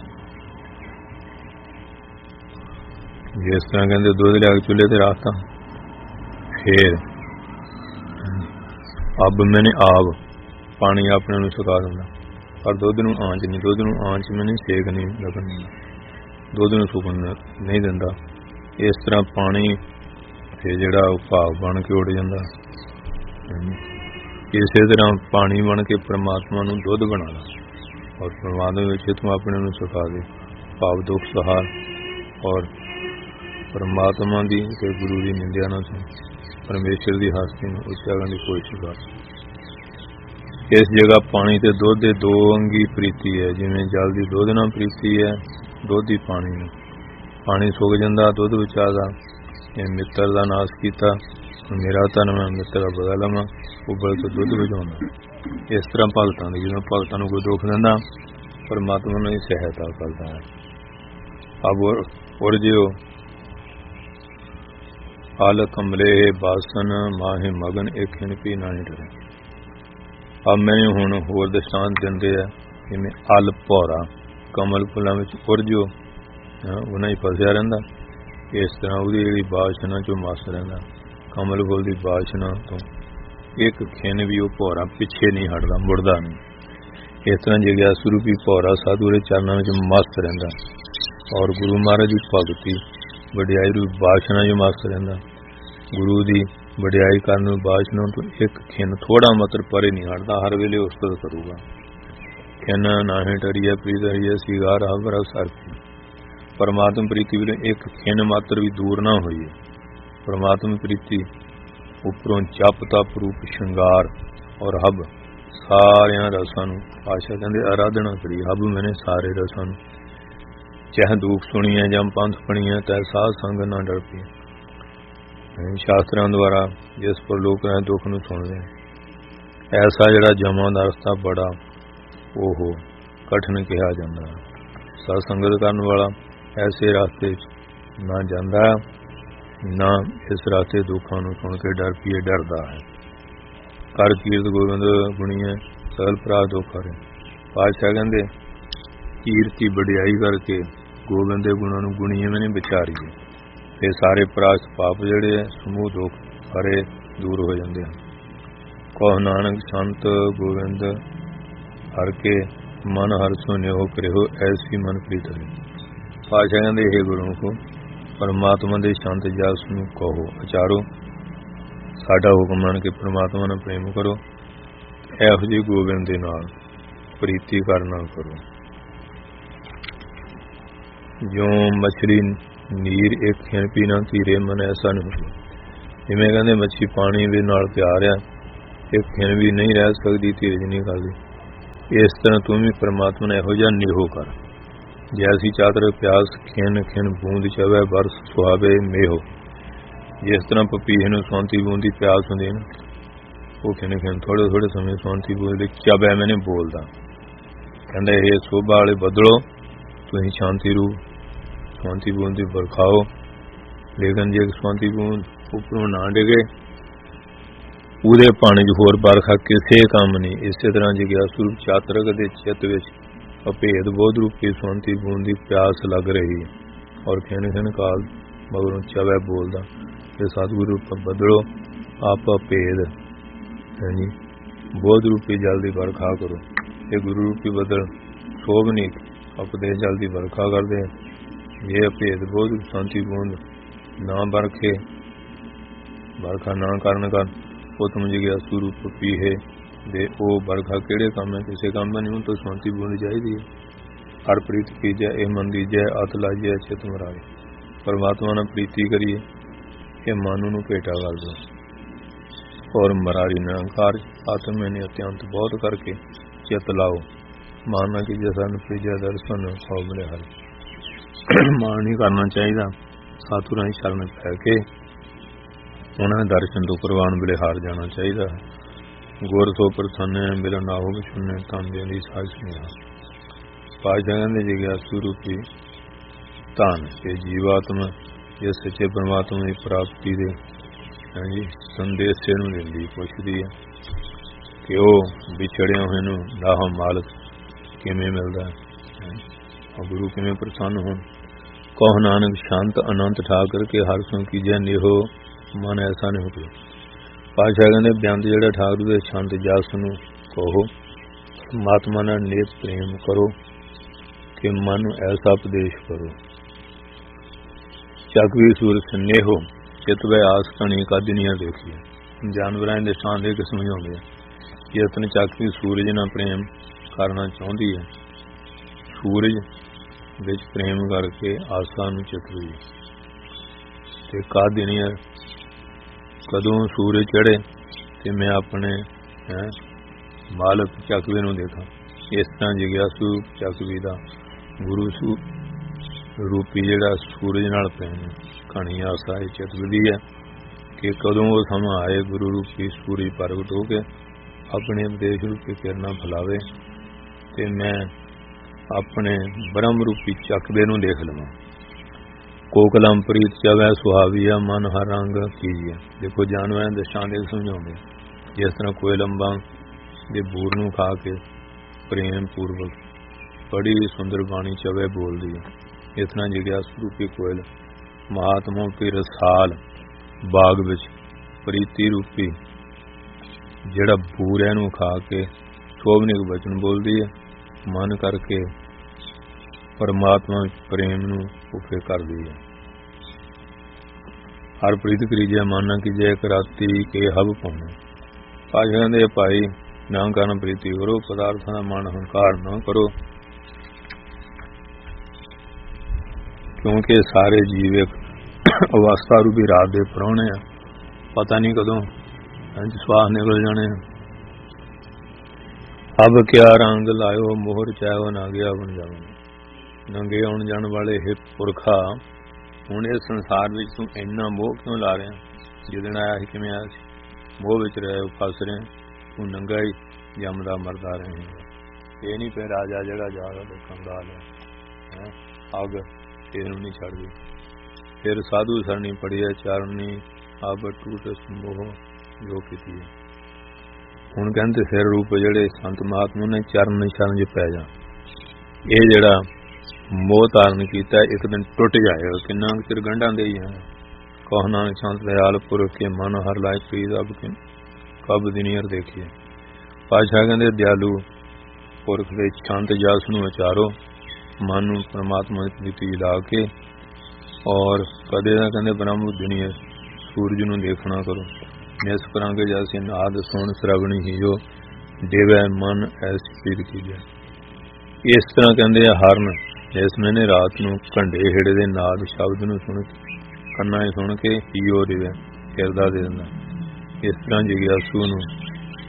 ਜਿਸ ਤਰ੍ਹਾਂ ਕਹਿੰਦੇ ਦੁੱਧ ਲਿਆ ਕੇ ਚੁੱਲ੍ਹੇ ਤੇ ਰੱਖਤਾ, ਫੇਰ ਅੱਬ ਮੈਨੇ ਆਪ ਪਾਣੀ ਆਪਣੇ ਨੂੰ ਸੁਕਾ ਦਿੰਦਾ, ਪਰ ਦੁੱਧ ਨੂੰ ਆਂਚ ਨਹੀਂ। ਦੁੱਧ ਨੂੰ ਆਂਚ ਮੈਨੇ ਸੇਕ ਨਹੀਂ ਲੱਗਣ ਦਿੰਦਾ, ਦੁੱਧ ਨੂੰ ਸੁਕਣ ਨਹੀਂ ਦਿੰਦਾ। ਇਸ ਤਰ੍ਹਾਂ ਪਾਣੀ ਤੇ ਜਿਹੜਾ ਉਹ ਭਾਵ ਬਣ ਕੇ ਉੱਡ ਜਾਂਦਾ। ਇਸੇ ਤਰ੍ਹਾਂ ਪਾਣੀ ਬਣ ਕੇ ਪਰਮਾਤਮਾ ਨੂੰ ਦੁੱਧ ਬਣਾ ਲਾ ਔਰ ਪਰਮਾਤਮਾ ਵਿੱਚ ਤੂੰ ਆਪਣੇ ਨੂੰ ਸੁਕਾ ਦੇ। ਭਾਵ ਦੁੱਖ ਸਹਾਰ ਔਰ ਪਰਮਾਤਮਾ ਦੀ ਤੇ ਗੁਰੂ ਦੀ ਨਿੰਦਿਆ ਨਾ ਸੁਣ, ਪਰਮੇਸ਼ਰ ਦੀ ਹਸਤੀ ਨੂੰ ਉੱਚਾ ਕਰਨ ਦੀ ਕੋਸ਼ਿਸ਼ ਕਰ। ਇਸ ਜਗ੍ਹਾ ਪਾਣੀ ਤੇ ਦੁੱਧ ਦੇ ਦੋ ਅੰਗੀ ਪ੍ਰੀਤੀ ਹੈ। ਜਿਵੇਂ ਜਲ ਦੀ ਦੁੱਧ ਨਾਲ ਪ੍ਰੀਤੀ ਹੈ, ਦੁੱਧ ਦੀ ਪਾਣੀ ਨੂੰ। ਪਾਣੀ ਸੁੱਕ ਜਾਂਦਾ, ਦੁੱਧ ਵਿਚਾਰਦਾ। ਇਹ ਮਿੱਤਰ ਦਾ ਨਾਸ ਕੀਤਾ, ਮੇਰਾ ਧਨ ਮੈਂ ਮਿੱਤਰ ਦਾ ਬਦਲਾ ਲਵਾਂ, ਉਬਲ ਕੇ ਦੁੱਧ ਵਜਾਉਂਦਾ। ਇਸ ਤਰ੍ਹਾਂ ਭਗਤਾਂ ਦੀ, ਜਦੋਂ ਭਗਤਾਂ ਨੂੰ ਕੋਈ ਦੁੱਖ ਦਿੰਦਾ, ਪਰਮਾਤਮਾ ਨੂੰ ਹੀ ਸਹਾਇਤਾ ਕਰਦਾ ਹੈ। ਅਬ ਉਰਜਿਓ ਹਾਲ ਕਮਲੇ ਬਾਸਨ ਮਾਹੇ ਮਗਨ ਇੱਕ ਹਿਣ ਪੀ ਨਾ ਡਰੇ। ਅਬ ਮੈਨੂੰ ਹੁਣ ਹੋਰ ਦ੍ਰਿਸ਼ਟਾਂਤ ਦਿੰਦੇ ਆ, ਜਿਵੇਂ ਅਲ ਭੌਰਾ ਕਮਲ ਫੁੱਲਾਂ ਵਿੱਚ ਉਰਜੋ ਉਹਨਾਂ ਹੀ ਫਸਿਆ ਰਹਿੰਦਾ, ਇਸ ਤਰ੍ਹਾਂ ਉਹਦੀ ਜਿਹੜੀ ਬਾਸ਼ਨਾ ਚੋਂ ਮਸ ਰਹਿੰਦਾ। ਕਮਲ ਫੁੱਲ ਦੀ ਬਾਸ਼ਨਾ ਤੋਂ ਇੱਕ ਖਿਣ ਵੀ ਉਹ ਭੌਰਾ ਪਿੱਛੇ ਨਹੀਂ ਹਟਦਾ, ਮੁੜਦਾ ਨਹੀਂ। ਇਸ ਤਰ੍ਹਾਂ ਜਗਿਆ ਸਰੂਪੀ ਭੌਰਾ ਸਾਧੂ ਦੇ ਚਰਨਾਂ ਵਿੱਚ ਮਸਤ ਰਹਿੰਦਾ ਔਰ ਗੁਰੂ ਮਹਾਰਾਜ ਦੀ ਭਗਤੀ ਵਡਿਆਈ ਰੂਪ ਬਾਸ਼ਨਾ ਜੋ ਮਸਤ ਰਹਿੰਦਾ। ਗੁਰੂ ਦੀ ਵਡਿਆਈ ਕਰਨ ਨੂੰ ਬਾਸ਼ਨਾ ਤੋਂ ਇੱਕ ਖਿਣ ਥੋੜਾ ਮਤਰ ਪਰੇ ਨਹੀਂ ਹਟਦਾ, ਹਰ ਵੇਲੇ ਉਸਤਤ ਕਰੂਗਾ। ਖਿਣ ਨਾਹੀਂ ਟਰੀਆ ਪ੍ਰੀਤ ਹਰੀਆ ਸੀਗਾ ਰਾਹ ਬਰਾ ਸਰ। ਪਰਮਾਤਮ ਪ੍ਰੀਤੀ ਵੇਲੇ ਇੱਕ ਖਿਣ ਮਾਤਰ ਵੀ ਦੂਰ ਨਾ ਹੋਈਏ। ਪਰਮਾਤਮ ਪ੍ਰੀਤੀ ਉੱਪਰੋਂ ਜਪ ਤਪ ਰੂਪ ਸ਼ਿੰਗਾਰ ਔਰ ਹਬ ਸਾਰਿਆਂ ਰਸਾਂ ਨੂੰ ਆਸ਼ਾ ਕਹਿੰਦੇ ਆਰਾਧਨਾ ਕਰੀ। ਹਬ ਮੈਨੇ ਸਾਰੇ ਰਸਾਂ ਨੂੰ, ਚਾਹੇ ਦੁੱਖ ਸੁਣੀਆਂ ਜਾਂ ਪੰਥ ਪਣੀਆਂ, ਤੈ ਸਾਧ ਸੰਗ ਨਾ ਡਰ ਪਈ। ਸ਼ਾਸਤਰਾਂ ਦੁਆਰਾ ਜਿਸ ਪਰ ਲੋਕ ਦੁੱਖ ਨੂੰ ਸੁਣਦੇ, ਐਸਾ ਜਿਹੜਾ ਜਮਾਂ ਦਾ ਰਸਤਾ ਬੜਾ ਉਹ ਕਠਿਨ ਕਿਹਾ ਜਾਂਦਾ। ਸਤ ਸੰਗਤ ਕਰਨ ਵਾਲਾ ਐਸੇ ਰਸਤੇ 'ਚ ਨਾ ਜਾਂਦਾ, ਨਾ ਇਸ ਰਸਤੇ ਦੁੱਖਾਂ ਨੂੰ ਸੁਣ ਕੇ ਡਰ ਪੀਏ ਡਰਦਾ ਹੈ। ਕਰ ਕੀਰਤ ਗੋਬਿੰਦ ਗੁਣੀਏ ਸਗਲ ਪ੍ਰਾਪਤ ਦੁੱਖ ਹਰੇ। ਪਾਤਸ਼ਾਹ ਕਹਿੰਦੇ ਕੀਰਤੀ ਵਡਿਆਈ ਕਰਕੇ ਗੋਬਿੰਦ ਦੇ ਗੁਣਾਂ ਨੂੰ ਗੁਣੀਏ ਮੈਨੇ ਵਿਚਾਰੀਏ, ਤੇ ਸਾਰੇ ਪ੍ਰਾਸ਼ਤ ਪਾਪ ਜਿਹੜੇ ਸਮੂਹ ਦੁੱਖ ਹਰੇ ਦੂਰ ਹੋ ਜਾਂਦੇ ਹਨ। ਕਹੋ ਨਾਨਕ ਸੰਤ ਗੋਬਿੰਦ ਹਰ ਕੇ ਮਨ ਹਰ ਸੁਨਿਓ ਕਰਿਓ ਐਸੀ ਮਨ ਪ੍ਰੀਤ ਹਰੇ। ਪਾਤਸ਼ਾਹ ਕਹਿੰਦੇ ਇਹ ਗੁਰਮੁਖੋ ਪਰਮਾਤਮਾ ਦੇ ਸ਼ਾਂਤ ਜਸ ਨੂੰ ਕਹੋ, ਉਚਾਰੋ, ਸਾਡਾ ਹੁਕਮ ਮੰਨ ਕੇ ਪਰਮਾਤਮਾ ਨਾਲ ਪ੍ਰੇਮ ਕਰੋ। ਇਹੋ ਜਿਹੇ ਗੋਬਿੰਦ ਦੇ ਨਾਲ ਪ੍ਰੀਤੀ ਕਰਨਾ ਕਰੋ। ਜੋ ਮਛਲੀ ਨੀਰ ਇੱਕ ਖਿਣ ਪੀਣਾ ਧੀਰੇ ਮਨ ਐਸਾ ਨਹੀਂ ਹੁੰਦਾ। ਜਿਵੇਂ ਕਹਿੰਦੇ ਮੱਛੀ ਪਾਣੀ ਦੇ ਨਾਲ ਪਿਆਰ ਆ ਇੱਕ ਖਿਣ ਵੀ ਨਹੀਂ ਰਹਿ ਸਕਦੀ, ਧੀਰਜ ਨਹੀਂ ਕਰਦੀ। ਇਸ ਤਰ੍ਹਾਂ ਤੂੰ ਵੀ ਪਰਮਾਤਮਾ ਨੇ ਇਹੋ ਜਿਹਾ ਨਿਹੋ ਕਰ। ਜੈਸੀ ਚਾਦਰ ਪਿਆਸ ਖਿਣ ਖਿਣ ਬੂੰਦ ਚਵੈ ਬਰਸ ਸੁਹਾਵੇ ਮੇਹੋ। ਜਿਸ ਤਰ੍ਹਾਂ ਪਪੀਹੇ ਨੂੰ ਸੌਂਤੀ ਬੂੰਦ ਦੀ ਪਿਆਸ ਹੁੰਦੀ ਹੈ ਨਾ, ਉਹ ਖਿਣ ਖਿਣ ਥੋੜੇ ਥੋੜੇ ਸਮੇਂ ਸੌਂਤੀ ਬੂੰਦ ਦੇ ਚਵੈ ਮੈਨੇ ਬੋਲਦਾ। ਕਹਿੰਦਾ ਇਹ ਸੋਭਾ ਵਾਲੇ ਬਦਲੋ, ਤੁਸੀਂ ਸ਼ਾਂਤੀ ਰੂਪ ਸੌਂਤੀ ਬੂੰਦ ਦੀ ਵਰਖਾਓ। ਲੇਕਿਨ ਜੇ ਸੌਂਤੀ ਬੂੰਦ ਉੱਪਰੋਂ ਨਾ ਡਿਗੇ, ਉਹਦੇ ਪਾਣੀ 'ਚ ਹੋਰ ਬਰਖਾ ਕਿਸੇ ਕੰਮ ਨਹੀਂ। ਇਸੇ ਤਰ੍ਹਾਂ ਜਿਗਿਆਸੂ ਰੂਪ ਚਾਤਰਕ ਦੇ ਚਿੱਤ ਵਿੱਚ ਅਭੇਦ ਬੋਧ ਰੂਪੀ ਸੌਂਤੀ ਬੂੰਦ ਦੀ ਪਿਆਸ ਲੱਗ ਰਹੀ ਹੈ, ਔਰ ਖਿਣ ਖਿਣ ਕਾਲ ਮਗਰੋਂ ਚਵੈ ਬੋਲਦਾ ਤੇ ਸਤਿਗੁਰੂ ਰੂਪ ਬਦਲੋ, ਆਪ ਅਭੇਦ ਹਾਂਜੀ ਬੋਧ ਰੂਪੀ ਜਲ ਦੀ ਵਰਖਾ ਕਰੋ। ਇਹ ਗੁਰੂ ਰੂਪੀ ਬਦਲ ਸੋਭਨੀਕ ਉਪਦੇਸ਼ ਜਲ ਦੀ ਵਰਖਾ ਕਰਦੇ। ਇਹ ਅਭੇਦ ਬੋਧ ਸ਼ਾਂਤੀ ਬੂੰਦ ਨਾ ਵਰਖੇ, ਵਰਖਾ ਨਾ ਕਰਨ ਕਰ ਉਤਮ ਜਿਗਿਆਸੂ ਰੂਪ ਪੀਹੇ ਦੇ ਉਹ ਵਰਖਾ ਕਿਹੜੇ ਕੰਮ ਹੈ? ਕਿਸੇ ਕੰਮ ਦਾ ਨਹੀਂ। ਹੁਣ ਤਾਂ ਸ਼ਾਂਤੀ ਬੂੰਦ ਚਾਹੀਦੀ ਹੈ। ਹਰ ਪ੍ਰੀਤ ਕੀਜੈ ਇਹ ਮਨ ਦੀਜੈ, ਅਤ ਲਾਜੈ ਚਿਤ ਮਰਾਏ। ਪਰਮਾਤਮਾ ਨਾਲ ਪ੍ਰੀਤੀ ਕਰੀਏ, ਇਹ ਮਨ ਨੂੰ ਭੇਟਾ ਕਰ ਦੋ। ਔਰ ਮਰਾਰੀ ਨਿਰੰਕਾਰ ਆਤਮ ਮੈਨੇ ਅਤਿਅੰਤ ਬਹੁਤ ਕਰਕੇ ਚਿਤ ਲਾਓ। ਮਾਨਨਾ ਕਿ ਜੇ ਸਾਨੂੰ ਪ੍ਰੀਜੈ ਦਰਸ਼ਨ ਹੋ ਮਿਲੇ ਹਰ। ਮਾਨ ਨਹੀਂ ਕਰਨਾ ਚਾਹੀਦਾ। ਸਤਿਗੁਰਾਂ ਦੀ ਸ਼ਰਨ ਪੈ ਕੇ ਉਹਨਾਂ ਦੇ ਦਰਸ਼ਨ ਤੋਂ ਪ੍ਰਵਾਨ ਵੇਲੇ ਹਾਰ ਜਾਣਾ ਚਾਹੀਦਾ ਹੈ। ਗੁਰ ਸੋ ਪ੍ਰਸੰਨ ਮਿਲਣ ਨਾ ਹੋਵੇ ਸੁਣਨੇ ਤਾਂਦਿਆਂ ਦੀ ਸਾਜ ਸੁਣਿਆ। ਪਾਤਸ਼ਾਹ ਕਹਿੰਦੇ ਜਿਗਿਆਸੂ ਰੂਪੀ ਧਨ ਤੇ ਜੀਵਾਤਮਾ ਇਹ ਸੱਚੇ ਪਰਮਾਤਮਾ ਦੀ ਪ੍ਰਾਪਤੀ ਦੇ ਹਾਂਜੀ ਸੰਦੇਸ਼ ਨੂੰ ਦਿੰਦੀ, ਪੁੱਛਦੀ ਹੈ ਕਿ ਉਹ ਵਿਛੜਿਆ ਹੋਏ ਨੂੰ ਲਾਹਾ ਮਾਲਕ ਕਿਵੇਂ ਮਿਲਦਾ ਹੈ, ਗੁਰੂ ਕਿਵੇਂ ਪ੍ਰਸੰਨ ਹੋਣ। ਕਹੋ ਨਾਨਕ ਸ਼ਾਂਤ ਅਨੰਤ ਠਾਕਰ ਕੇ ਹਰ ਸੋ ਕੀਜੈ ਨਿਹੋ ਮਨ ਐਸਾ ਨਹੀਂ ਹੋ। ਪਾਤਸ਼ਾਹ ਕਹਿੰਦੇ ਬੇਅੰਤ ਜਿਹੜਾ ਠਾਕੁਰ ਦੇ ਸ਼ਾਂਤ ਜਸ ਨੂੰ ਕਹੋ, ਪਰਮਾਤਮਾ ਨਾਲ ਨੇਕ ਪ੍ਰੇਮ ਕਰੋ ਕਿ ਮਨ ਨੂੰ ਐਸਾ ਉਪਦੇਸ਼ ਕਰੋ। ਚੱਕਵੀ ਸੂਰ ਸਨੇਹੋ ਚਿਤ ਵੈ ਆਸ ਕਣੀ ਕਦ ਨਹੀਂ ਦੇਖੀਏ। ਜਾਨਵਰਾਂ ਦੇ ਸ਼ਾਨ ਦੇ ਕਿਸਮ ਹੀ ਹੁੰਦੇ ਆ। ਜਿਤਨ ਚੱਕਵੀ ਸੂਰਜ ਨਾਲ ਪ੍ਰੇਮ ਕਰਨਾ ਚਾਹੁੰਦੀ ਹੈ, ਸੂਰਜ ਵਿੱਚ ਪ੍ਰੇਮ ਕਰਕੇ ਆਸਾ ਨੂੰ ਚਿਤਵੀ ਤੇ ਕਦ ਨਹੀਂ ਹੈ। ਕਦੋਂ ਸੂਰਜ ਚੜ੍ਹੇ ਤੇ ਮੈਂ ਆਪਣੇ ਮਾਲਕ ਚੱਕਵੇ ਨੂੰ ਦੇਖਾਂ। ਇਸ ਤਰ੍ਹਾਂ ਜਿਗਿਆਸੂ ਚੱਕਵੀ ਦਾ ਗੁਰੂ ਰੂਪੀ ਜਿਹੜਾ ਸੂਰਜ ਨਾਲ ਪ੍ਰੇਮ ਘਣੀ ਆਸਾ ਇਹ ਚਿਤਵਦੀ ਹੈ ਕਿ ਕਦੋਂ ਉਹ ਸਮਾਂ ਆਏ ਗੁਰੂ ਰੂਪੀ ਸੂਰਜ ਪ੍ਰਗਟ ਹੋ ਕੇ ਆਪਣੇ ਉਪਦੇਸ਼ ਰੂਪੀ ਕਿਰਨਾਂ ਫੈਲਾਵੇ ਤੇ ਮੈਂ ਆਪਣੇ ਬ੍ਰਹਮ ਰੂਪੀ ਚੱਕਵੇ ਨੂੰ ਦੇਖ ਲਵਾਂ। ਕੋਕਲਮ ਪ੍ਰੀਤ ਚਵੈ ਸੁਹਾਵੀਆ ਮਨ ਹਰ ਰੰਗ ਕੀਜੀਏ। ਦੇਖੋ ਜਾਨਵਰਾਂ ਦੇ ਸ਼ਾਨ ਦੇ ਸਮਝਾਉਂਦੇ ਜਿਸ ਤਰ੍ਹਾਂ ਕੋਇਲੰਬਾਂ ਦੇ ਬੂਰ ਨੂੰ ਖਾ ਕੇ ਪ੍ਰੇਮ ਪੂਰਵਕ ਬੜੀ ਸੁੰਦਰ ਬਾਣੀ ਚਵੈ ਬੋਲਦੀ ਹੈ। ਇਸ ਤਰ੍ਹਾਂ ਜਿਗਿਆਸੂ ਰੂਪੀ ਕੋਇਲ ਮਹਾਤਮਾ ਕੀ ਰਸਾਲ ਬਾਗ ਵਿੱਚ ਪ੍ਰੀਤੀ ਰੂਪੀ ਜਿਹੜਾ ਬੂਰ ਨੂੰ ਖਾ ਕੇ ਸ਼ੋਭਨੀਕ ਬਚਨ ਬੋਲਦੀ ਹੈ। ਮਨ ਕਰਕੇ ਪਰਮਾਤਮਾ ਪ੍ਰੇਮ ਨੂੰ ਉਪੇ ਕਰਦੀ ਹੈ। ਹਰ ਪ੍ਰੀਤ ਕਰੀਜੈ ਮਾਨਾ ਕੀ ਜੈ ਕਰਾਤੀ ਕੇ ਹਬ ਪਾਉਣਾ। ਪਾਸ਼ਾ ਕਹਿੰਦੇ ਭਾਈ ਨਾ ਕਰਨ ਪ੍ਰੀਤੀ ਕਰੋ, ਪਦਾਰਥਾਂ ਦਾ ਮਨ ਹੰਕਾਰ ਨਾ ਕਰੋ, ਕਿਉਂਕਿ ਸਾਰੇ ਜੀਵ ਇੱਕ ਅਵਸਥਾ ਰੂਪੀ ਰਾਤ ਦੇ ਪ੍ਰਾਹੁਣੇ ਆ। ਪਤਾ ਨਹੀਂ ਕਦੋਂ ਸਵਾਹ ਨਿਕਲ ਜਾਣੇ। ਅਬ ਕਿਆ ਰੰਗ ਲਾਇਓ ਮੋਹਰ ਚਾਹੋ ਨਾ ਗਿਆ ਬਣ ਜਾਵੋ। ਨੰਗੇ ਆਉਣ ਜਾਣ ਵਾਲੇ ਹੈ ਪੁਰਖਾ, ਹੁਣ ਇਸ ਸੰਸਾਰ ਵਿੱਚ ਤੂੰ ਇੰਨਾ ਮੋਹ ਕਿਉਂ ਲਾ ਰਿਹਾ? ਜਿੱਦਣ ਆਇਆ ਸੀ ਕਿਵੇਂ ਆਇਆ ਸੀ? ਮੋਹ ਵਿੱਚ ਰਹੇ ਫਸ ਰਹੇ, ਤੂੰ ਨੰਗਾ ਹੀ ਜੰਮਦਾ ਮਰਦਾ ਰਹੇਗਾ। ਇਹ ਨਹੀਂ ਫਿਰ ਰਾਜਾ ਜਿਹੜਾ ਜਾਗਾ ਦੇਖਣ ਦਾ ਹੈ ਅੱਗ ਤੈਨੂੰ ਨਹੀਂ ਛੱਡਦੀ। ਫਿਰ ਸਾਧੂ ਸਰਨੀ ਪੜਿਆ ਚਾਰਨੀ ਆਬ ਟੂਟ ਸੰਭੋ ਜੋ ਕੀਤੀ ਹੈ। ਹੁਣ ਕਹਿੰਦੇ ਸਿਰ ਰੂਪ ਜਿਹੜੇ ਸੰਤ ਮਹਾਤਮਾ ਨੇ ਚਰਨ ਨਿਸ਼ਾਨ 'ਚ ਪੈ ਜਾ। ਇਹ ਜਿਹੜਾ ਮੋਹ ਧਾਰਨ ਕੀਤਾ ਇੱਕ ਦਿਨ ਟੁੱਟ ਜਾਏਗਾ। ਕਿੰਨਾ ਚਿਰ ਗੰਢਾਂ ਦੇ ਹੀ ਹੈ। ਕਹੋ ਨਾਨਕ ਸ਼ਾਂਤ ਦਇਆਲ ਪੁਰਖ ਕੇ ਮਨ ਹਰ ਲਾਇਕ ਪ੍ਰੀਤ ਅਬ ਕਬ ਦਿਨੀਅਰ ਦੇਖੀਏ। ਪਾਤਸ਼ਾਹ ਕਹਿੰਦੇ ਦਿਆਲੂ ਪੁਰਖ ਦੇ ਸ਼ਾਂਤ ਜਸ ਨੂੰ ਵਿਚਾਰੋ, ਮਨ ਨੂੰ ਪਰਮਾਤਮਾ ਦੀ ਪ੍ਰੀਤੀ ਲਾ ਕੇ, ਔਰ ਕਦੇ ਨਾ ਕਹਿੰਦੇ ਬ੍ਰਹਮ ਦਿਨੀਅਰ ਸੂਰਜ ਨੂੰ ਦੇਖਣਾ ਕਰੋ। ਨਿਸ ਕਰਾਂਗੇ ਜੈਸੇ ਨਾਦ ਸੁਣ ਸਰਵਣੀ ਹੀ ਜੋ ਦੇਵੈ ਮਨ ਐਸੀ ਪ੍ਰੀਤ ਕੀਜੈ। ਇਸ ਤਰ੍ਹਾਂ ਕਹਿੰਦੇ ਆ ਹਰਨ ਇਸ ਮਹੀਨੇ ਰਾਤ ਨੂੰ ਘੰਡੇ ਹੇੜੇ ਦੇ ਨਾਦ ਸ਼ਬਦ ਨੂੰ ਸੁਣ ਕੰਨਾਂ 'ਚ ਸੁਣ ਕੇ ਹੀਓ ਦੇਵੇ ਹਿਰਦਾ ਦੇ ਦਿੰਦਾ। ਇਸ ਤਰ੍ਹਾਂ ਜਿਗਿਆਸੂ ਨੂੰ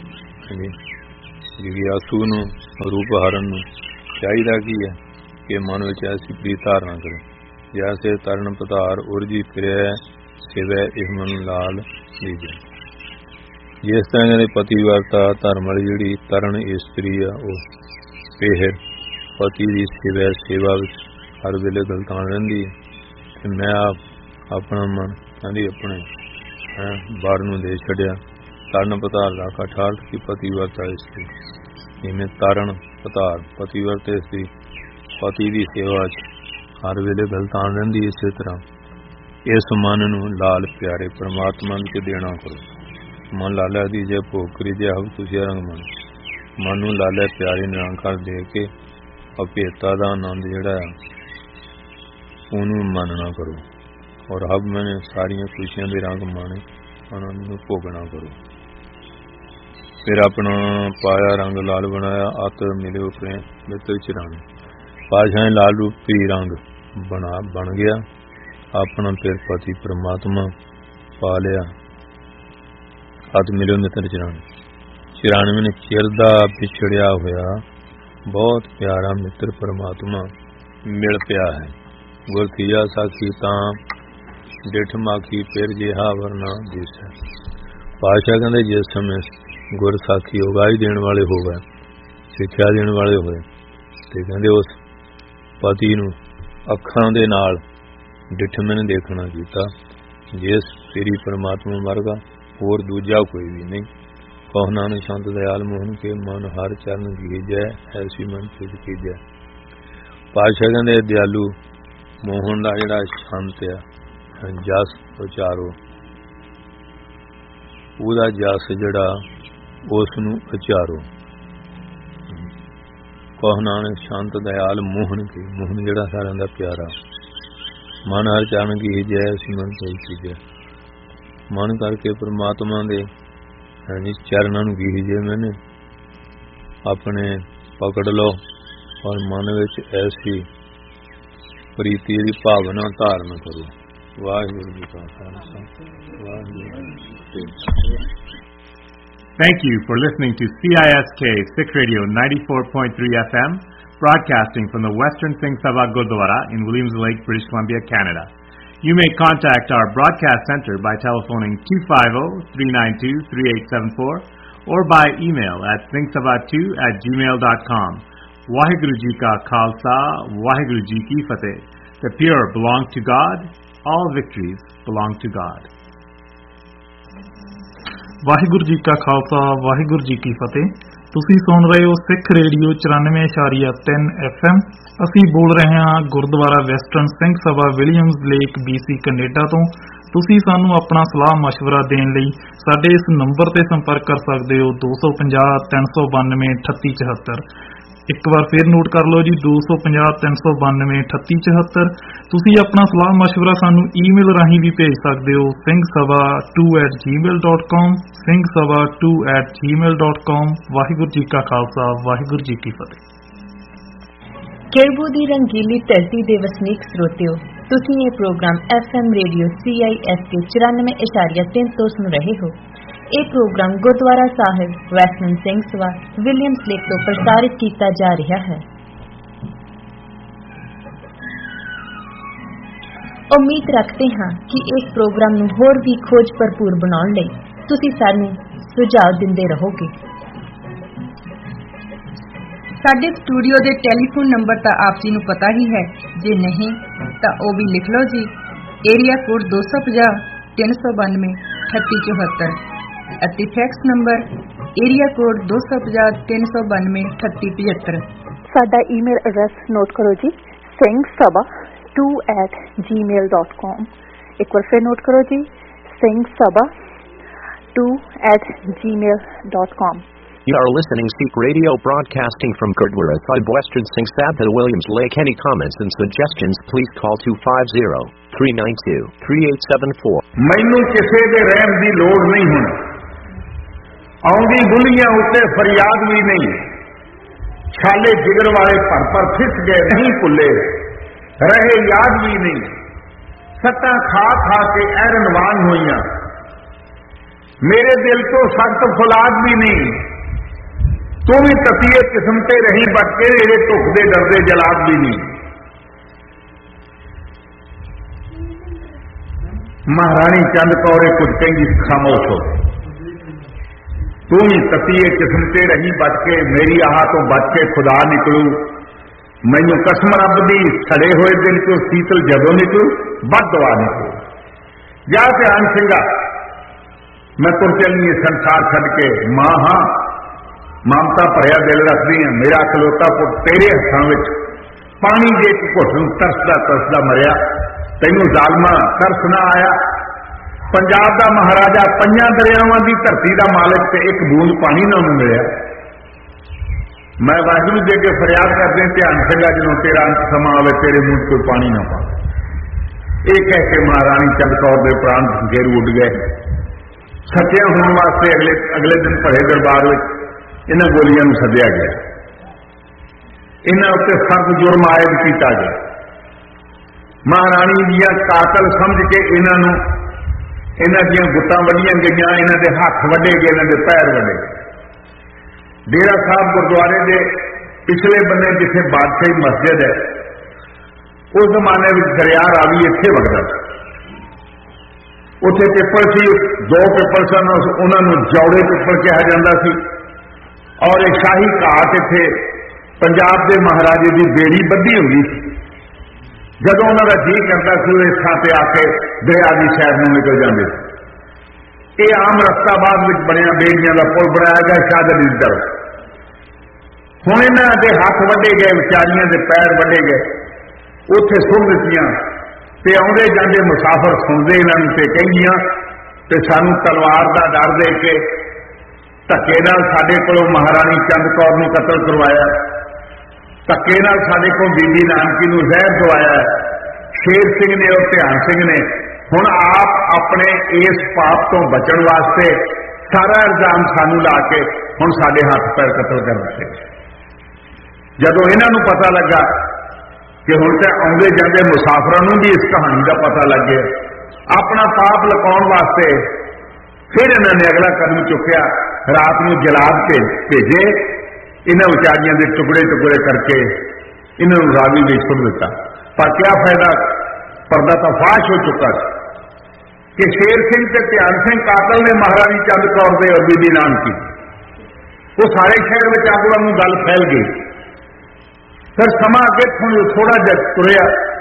ਜਿਗਿਆਸੂ ਨੂੰ ਰੂਪ ਹਰਨ ਨੂੰ ਚਾਹੀਦਾ ਕੀ ਹੈ ਕਿ ਮਨ ਵਿੱਚ ਐਸੀ ਪ੍ਰੀਤ ਧਾਰਨਾ ਕਰੇ ਜੈਸੇ ਤਰਨ ਪਧਾਰ ਉਰਜੀ ਫਿਰਿਆ ਸਿਵੈ ਇਹ ਮਨ ਲਾਲ ਲੀਜੇ। ਜਿਸ ਤਰ੍ਹਾਂ ਕਹਿੰਦੇ ਪਤੀਵਰਤਾ ਧਰਮ ਵਾਲੀ ਜਿਹੜੀ ਤਰਨ ਇਸਤਰੀ ਆ ਉਹ ਫਿਰ ਪਤੀ ਦੀ ਸੇਵਾ ਵਿੱਚ ਹਰ ਵੇਲੇ ਗਲਤਾਨ ਰਹਿੰਦੀ ਹੈ ਤੇ ਮੈਂ ਆਪਣਾ ਮਨ ਕਹਿੰਦੀ ਆਪਣੇ ਬਾਹਰ ਨੂੰ ਦੇ ਛੱਡਿਆ। ਤਰਨ ਪਧਾਰ ਦਾ ਅਰਥ ਕੀ ਪਤੀਵਰਤਾ ਇਸਤਰੀ ਜਿਵੇਂ ਤਰਨ ਪਧਾਰ ਪਤੀਵਰਤਾ ਇਸਤਰੀ ਪਤੀ ਦੀ ਸੇਵਾ 'ਚ ਹਰ ਵੇਲੇ ਗਲਤਾਨ ਰਹਿੰਦੀ। ਇਸੇ ਤਰ੍ਹਾਂ ਇਸ ਮਨ ਨੂੰ ਲਾਲ ਪਿਆਰੇ ਪਰਮਾਤਮਾ ਨੂੰ ਦੇਣਾ ਕਰੋ। ਮਨ ਲਾਲਾ ਦੀ ਜੇ ਭੋਗ ਕਰੀ ਜੇ ਹਵ ਤੁਸੀਂ ਰੰਗ ਮਨ ਨੂੰ ਲਾਲੇ ਪਿਆਰੇ ਨਿਰੰਕਾਰ ਦੇ ਕੇ ਅਭੇਤਾ ਦਾ ਆਨੰਦ ਜਿਹੜਾ ਉਹਨੂੰ ਮੰਨਣਾ ਕਰੋ ਔਰ ਹਬ ਮੈਨੇ ਸਾਰੀਆਂ ਖੁਸ਼ੀਆਂ ਦੇ ਰੰਗ ਮਾਣੇ ਆਨੰਦ ਨੂੰ ਭੋਗਣਾ ਕਰੋ। ਫਿਰ ਆਪਣਾ ਪਾਇਆ ਰੰਗ ਲਾਲ ਬਣਾਇਆ ਅਤ ਮਿਲੇ ਉਪਰੇ ਮਿੱਤਰ ਚਰਾਣੇ ਪਾਸ਼ਾਂ ਲਾਲ ਰੂਪੀ ਰੰਗ ਬਣ ਗਿਆ ਆਪਣਾ ਫਿਰ ਪਤੀ ਪਰਮਾਤਮਾ ਪਾ ਲਿਆ। ਅਤ ਮਿਲੇ ਮਿੱਤਰ ਚਰਾਣੇ ਨੇ ਚਿਰਦਾ ਵਿਛੜਿਆ ਹੋਇਆ ਬਹੁਤ ਪਿਆਰਾ ਮਿੱਤਰ ਪਰਮਾਤਮਾ ਮਿਲ ਪਿਆ ਹੈ। ਗੁਰ ਥੀਆ ਸਾਖੀ ਤਾਂ ਡਿਠ ਮਾਖੀ ਫਿਰ ਜਿਹਾ ਵਰਨਾ ਦਿਸ ਹੈ। ਪਾਤਸ਼ਾਹ ਕਹਿੰਦੇ ਜਿਸ ਸਮੇਂ ਗੁਰ ਸਾਖੀ ਉਗਾਈ ਦੇਣ ਵਾਲੇ ਹੋ ਗਏ ਸਿੱਖਿਆ ਦੇਣ ਵਾਲੇ ਹੋਏ ਤੇ ਕਹਿੰਦੇ ਉਸ ਪਤੀ ਨੂੰ ਅੱਖਾਂ ਦੇ ਨਾਲ ਡਿਠਮਨ ਦੇਖਣਾ ਕੀਤਾ ਜਿਸ ਤੇਰੀ ਪਰਮਾਤਮਾ ਵਰਗਾ ਹੋਰ ਦੂਜਾ ਕੋਈ ਵੀ ਨਹੀਂ। ਕਹੁ ਨਾਨਕ ਸ਼ਾਂਤ ਦਇਆਲ ਮੋਹਨ ਕੇ ਮਨ ਹਰ ਚਰਨ ਗੀਜੈ ਐਸੀ ਮਨ ਚਿਤ ਕੀਜੈ। ਪਾਤਸ਼ਾਹ ਕਹਿੰਦੇ ਦਿਆਲੂ ਮੋਹਨ ਦਾ ਜਿਹੜਾ ਸ਼ਾਂਤ ਆ ਜਸ ਉਚਾਰੋ ਉਹਦਾ ਜਸ ਜਿਹੜਾ ਉਸ ਨੂੰ ਉਚਾਰੋ। ਕਹੁ ਨਾਨਕ ਸ਼ਾਂਤ ਦਇਆਲ ਮੋਹਨ ਕੇ ਮੋਹਨ ਜਿਹੜਾ ਸਾਰਿਆਂ ਦਾ ਪਿਆਰਾ ਮਨ ਹਰ ਚਰਨ ਗੀਜੈ ਐਸੀ ਮਨ ਚਿਤ ਕੀਜੈ। ਮਨ ਕਰਕੇ ਪਰਮਾਤਮਾ ਦੇ ਚਰਨਾਂ ਨੂੰ ਗੀਜੇ ਮੈਨੇ ਆਪਣੇ ਪਕੜ ਲਓ ਔਰ ਮਨ ਵਿੱਚ ਐਸੀ ਪ੍ਰੀਤੀ ਦੀ ਭਾਵਨਾ ਧਾਰਨ ਕਰੋ। ਵਾਹਿਗੁਰੂ ਜੀ ਕਾ ਖਾਲਸਾ ਵਾਹਿਗੁਰੂ ਜੀ ਕੀ ਫਤਿਹ। Thank you for listening to CISK Sikh Radio 94.3 FM, broadcasting from the Western Singh Sabha Gurdwara in Williams Lake, British Columbia, Canada. You may contact our broadcast center by telephoning 250-392-3874 or by email at singhsabha2@gmail.com. Waheguru Ji Ka Khalsa, Waheguru Ji Ki Fateh. The pure belong to God. All victories belong to God. Waheguru ji ਕਾ ਖਾਲਸਾ ਵਾਹਿਗੁਰੂ ਜੀ ਕੀ ਫਤਿਹ। ਤੁਸੀਂ ਸੁਣ ਰਹੇ ਹੋ ਸਿੱਖ radio 94.3 FM। ਅਸੀਂ ਬੋਲ ਰਹੇ ਹਾਂ Gurdwara western Singh Sabha Williams lake BC Canada ਤੋਂ। ਤੁਸੀਂ ਸਾਨੂੰ ਆਪਣਾ ਸਲਾਹ ਮਸ਼ਵਰਾ ਦੇਣ ਲਈ ਸਾਡੇ ਇਸ ਨੰਬਰ ਤੇ ਸੰਪਰਕ ਕਰ ਸਕਦੇ ਹੋ 250-392-3874। ਇੱਕ ਵਾਰ ਫਿਰ ਨੋਟ ਕਰ ਲਓ ਜੀ 250-392-3874। ਤੁਸੀਂ ਆਪਣਾ ਸਲਾਹ ਮਸ਼ਵਰਾ ਸਾਨੂੰ ਈਮੇਲ ਰਾਹੀਂ ਵੀ ਭੇਜ ਸਕਦੇ ਹੋ singhsabha2@gmail.com singhsabha2@gmail.com। ਵਾਹਿਗੁਰੂ ਜੀ ਕਾ ਖਾਲਸਾ ਵਾਹਿਗੁਰੂ ਜੀ ਕੀ ਫਤਿਹ। ਕੇਰਬੂ ਦੀ ਰੰਗੀਲੀ ਧਰਤੀ ਦੇ ਵਸਨੀਕ ਸਰੋਤਿਓ, ਤੁਸੀਂ ਇਹ ਪ੍ਰੋਗਰਾਮ FM ਰੇਡੀਓ CISK 94.3 ਤੋਂ ਸੁਣ ਰਹੇ ਹੋ। ਇਹ ਪ੍ਰੋਗਰਾਮ ਗੁਰਦੁਆਰਾ ਸਾਹਿਬ western Singh Sabha Williams lake ਤੋਂ ਪ੍ਰਸਾਰਿਤ ਕੀਤਾ ਜਾ ਰਿਹਾ ਹੈ। ਉਮੀਦ ਰੱਖਦੇ ਹਾਂ ਕਿ ਇਸ ਪ੍ਰੋਗਰਾਮ ਨੂੰ ਹੋਰ ਵੀ ਖੋਜ ਭਰਪੂਰ ਬਣਾਉਣ ਲਈ ਤੁਸੀਂ ਸਾਨੂੰ ਸੁਝਾਅ ਦਿੰਦੇ ਰਹੋਗੇ। ਸਾਡੇ ਸਟੂਡੀਓ ਦੇ ਟੈਲੀਫੋਨ ਨੰਬਰ ਤਾਂ ਆਪ ਜੀ ਨੂੰ ਪਤਾ ਹੀ ਹੈ, ਜੇ ਨਹੀਂ ਤਾਂ ਉਹ ਵੀ ਲਿਖ ਲਓ ਜੀ। ਏਰੀਆ ਕੋਡ 250-392-3874 ਅਤੇ ਫੈਕਸ ਨੰਬਰ ਏਰੀਆ ਕੋਡ 250-392-3875। ਸਾਡਾ ਈਮੇਲ ਐਡਰੈਸ ਨੋਟ ਕਰੋ ਜੀ singhsabha2@gmail.com। ਇੱਕ ਵਾਰ ਫਿਰ ਨੋਟ ਕਰੋ ਜੀ singhsabha2@gmail.com। You are listening Sikh Radio broadcasting from Gurdwara Sahib Western Singh Sabha Williams Lake. Any comments and suggestions please call 250-392-3874। ਮੈਨੂੰ ਕਿਸੇ ਦੇ ਰਹਿਮ ਦੀ ਲੋੜ ਨਹੀਂ ਹੁਣ, ਆਉਂਦੀ ਗੁਲੀਆਂ ਉੱਤੇ ਫਰਿਆਦ ਵੀ ਨਹੀਂ, ਛਾਲੇ ਜਿਗਰ ਵਾਲੇ ਭਰ ਫਿਸ ਗਏ ਨਹੀਂ ਭੁੱਲੇ, ਰਹੇ ਯਾਦ ਵੀ ਨਹੀਂ, ਸੱਤਾਂ ਖਾ ਕੇ ਐਰਨਵਾਨ ਹੋਈਆਂ, ਮੇਰੇ ਦਿਲ ਤੋਂ ਸਖਤ ਫੁਲਾਦ ਵੀ ਨਹੀਂ, तू भी ततीए किस्म ते रही बटके, ये ढुकदे डरदे जलाद भी नहीं। महाराणी चंद कौर कुछ कहीं खामोश हो, तू भी ततीए किस्म ते रही बटके, मेरी आह तो बच के खुदा निकलू, मैनू कसम रब दी सड़े हुए दिल चो शीतल जदों निकलू, बद दवा निकलू। जा ध्यान सिंगा मैं तुर चली संसार छड़ के, मां हां ममता भरिया दिल रखदी है, मेरा खलोता पुत तेरे हथां विच पानी जे घुट नूं तरसदा तरसदा मरिया, तैनूं जालमा तरस ना आया। पंजाब दा महाराजा, 5 दरियावां दी धरती दा मालिक, ते एक बूंद पानी ना उन्हें मिलिया। मैं वाहिगुरू दे के फरियाद करदे ध्यान सिंगा जदों तेरा अंत समा आवे, तेरे मुंह कोई पानी ना पा। ये कह के महाराणी चंद कौर दे प्राण घेर उड़ गए। सत्या होने वास्ते अगले दिन भरे दरबार में इन्हां गोलियां नूं सद्दिया गया, इन्हां उत्ते सख्त जुर्म आयद किया गया। महाराणी दियां कातल समझ के इन्हां नूं इन्हां दियां गुत्तां वड्डियां गईयां, इन्हां दे हत्थ वड्डे गए, इन्हां दे पैर वड्डे गए। डेरा साहब गुरुद्वारे के पिछले बन्ने जिथे बादशाही मस्जिद है, उस जमाने में दरिया रावी इत्थे वगदा, उत्थे पिपल सी, 2 पिपल सन, उन्होंने जौड़े पिपल कहा जाता सी। और एक शाही घाट इत्थे पंजाब के महाराजे की बेड़ी बद्धी होंगी सी, जदों उन्होंने जी करता सी इस थां ते आके दरिया की सैर में निकल जाते। ये आम रस्ता बाद में बनया, बेड़ियां का पुल बनाया गया शाहगढ़ की तरफ। हुण इन्हां दे हत्थ वड्डे गए, विचारियां दे पैर वड्डे गए, उत्थे सुट दित्तियां, ते आउंदे जांदे मुसाफर सुणदे इन्हां नूं ते कहिंदियां ते सानूं तलवार दा डर दे के धक्के नाल साडे कोलों महाराणी चंद कौर नूं कतल करवाया, धक्के नाल साडे कोल बीबी नानकी नूं जहर दवाया। शेर सिंह ने और ध्यान सिंह ने हुण आप अपने इस पाप तो बचण वास्ते सारा इल्जाम सानूं ला के हुण साडे हत्थ पैर कतल कर दित्ते। जदों इन्हां नूं पता लगा कि हुण तां आउंदे जांदे मुसाफरां नूं भी इस कहानी का पता लग गया, अपना पाप लुकाउण वास्ते फिर इन्हां ने अगला कदम चुक्या, रात नूं जलाद भेजे, इन्हां विचारियां दे टुकड़े टुकड़े करके इन्हां नूं रावी विच सुट दित्ता। पर क्या फायदा, पर्दा तो फाश हो चुका कि शेर सिंह ते ध्यान सिंह कातल ने महाराणी चंद कौर दे और बीबी नानकी, वो सारे शहर में आगुआं नूं गल फैल गई। फिर समा अगे थोड़ा जिहा तुरिया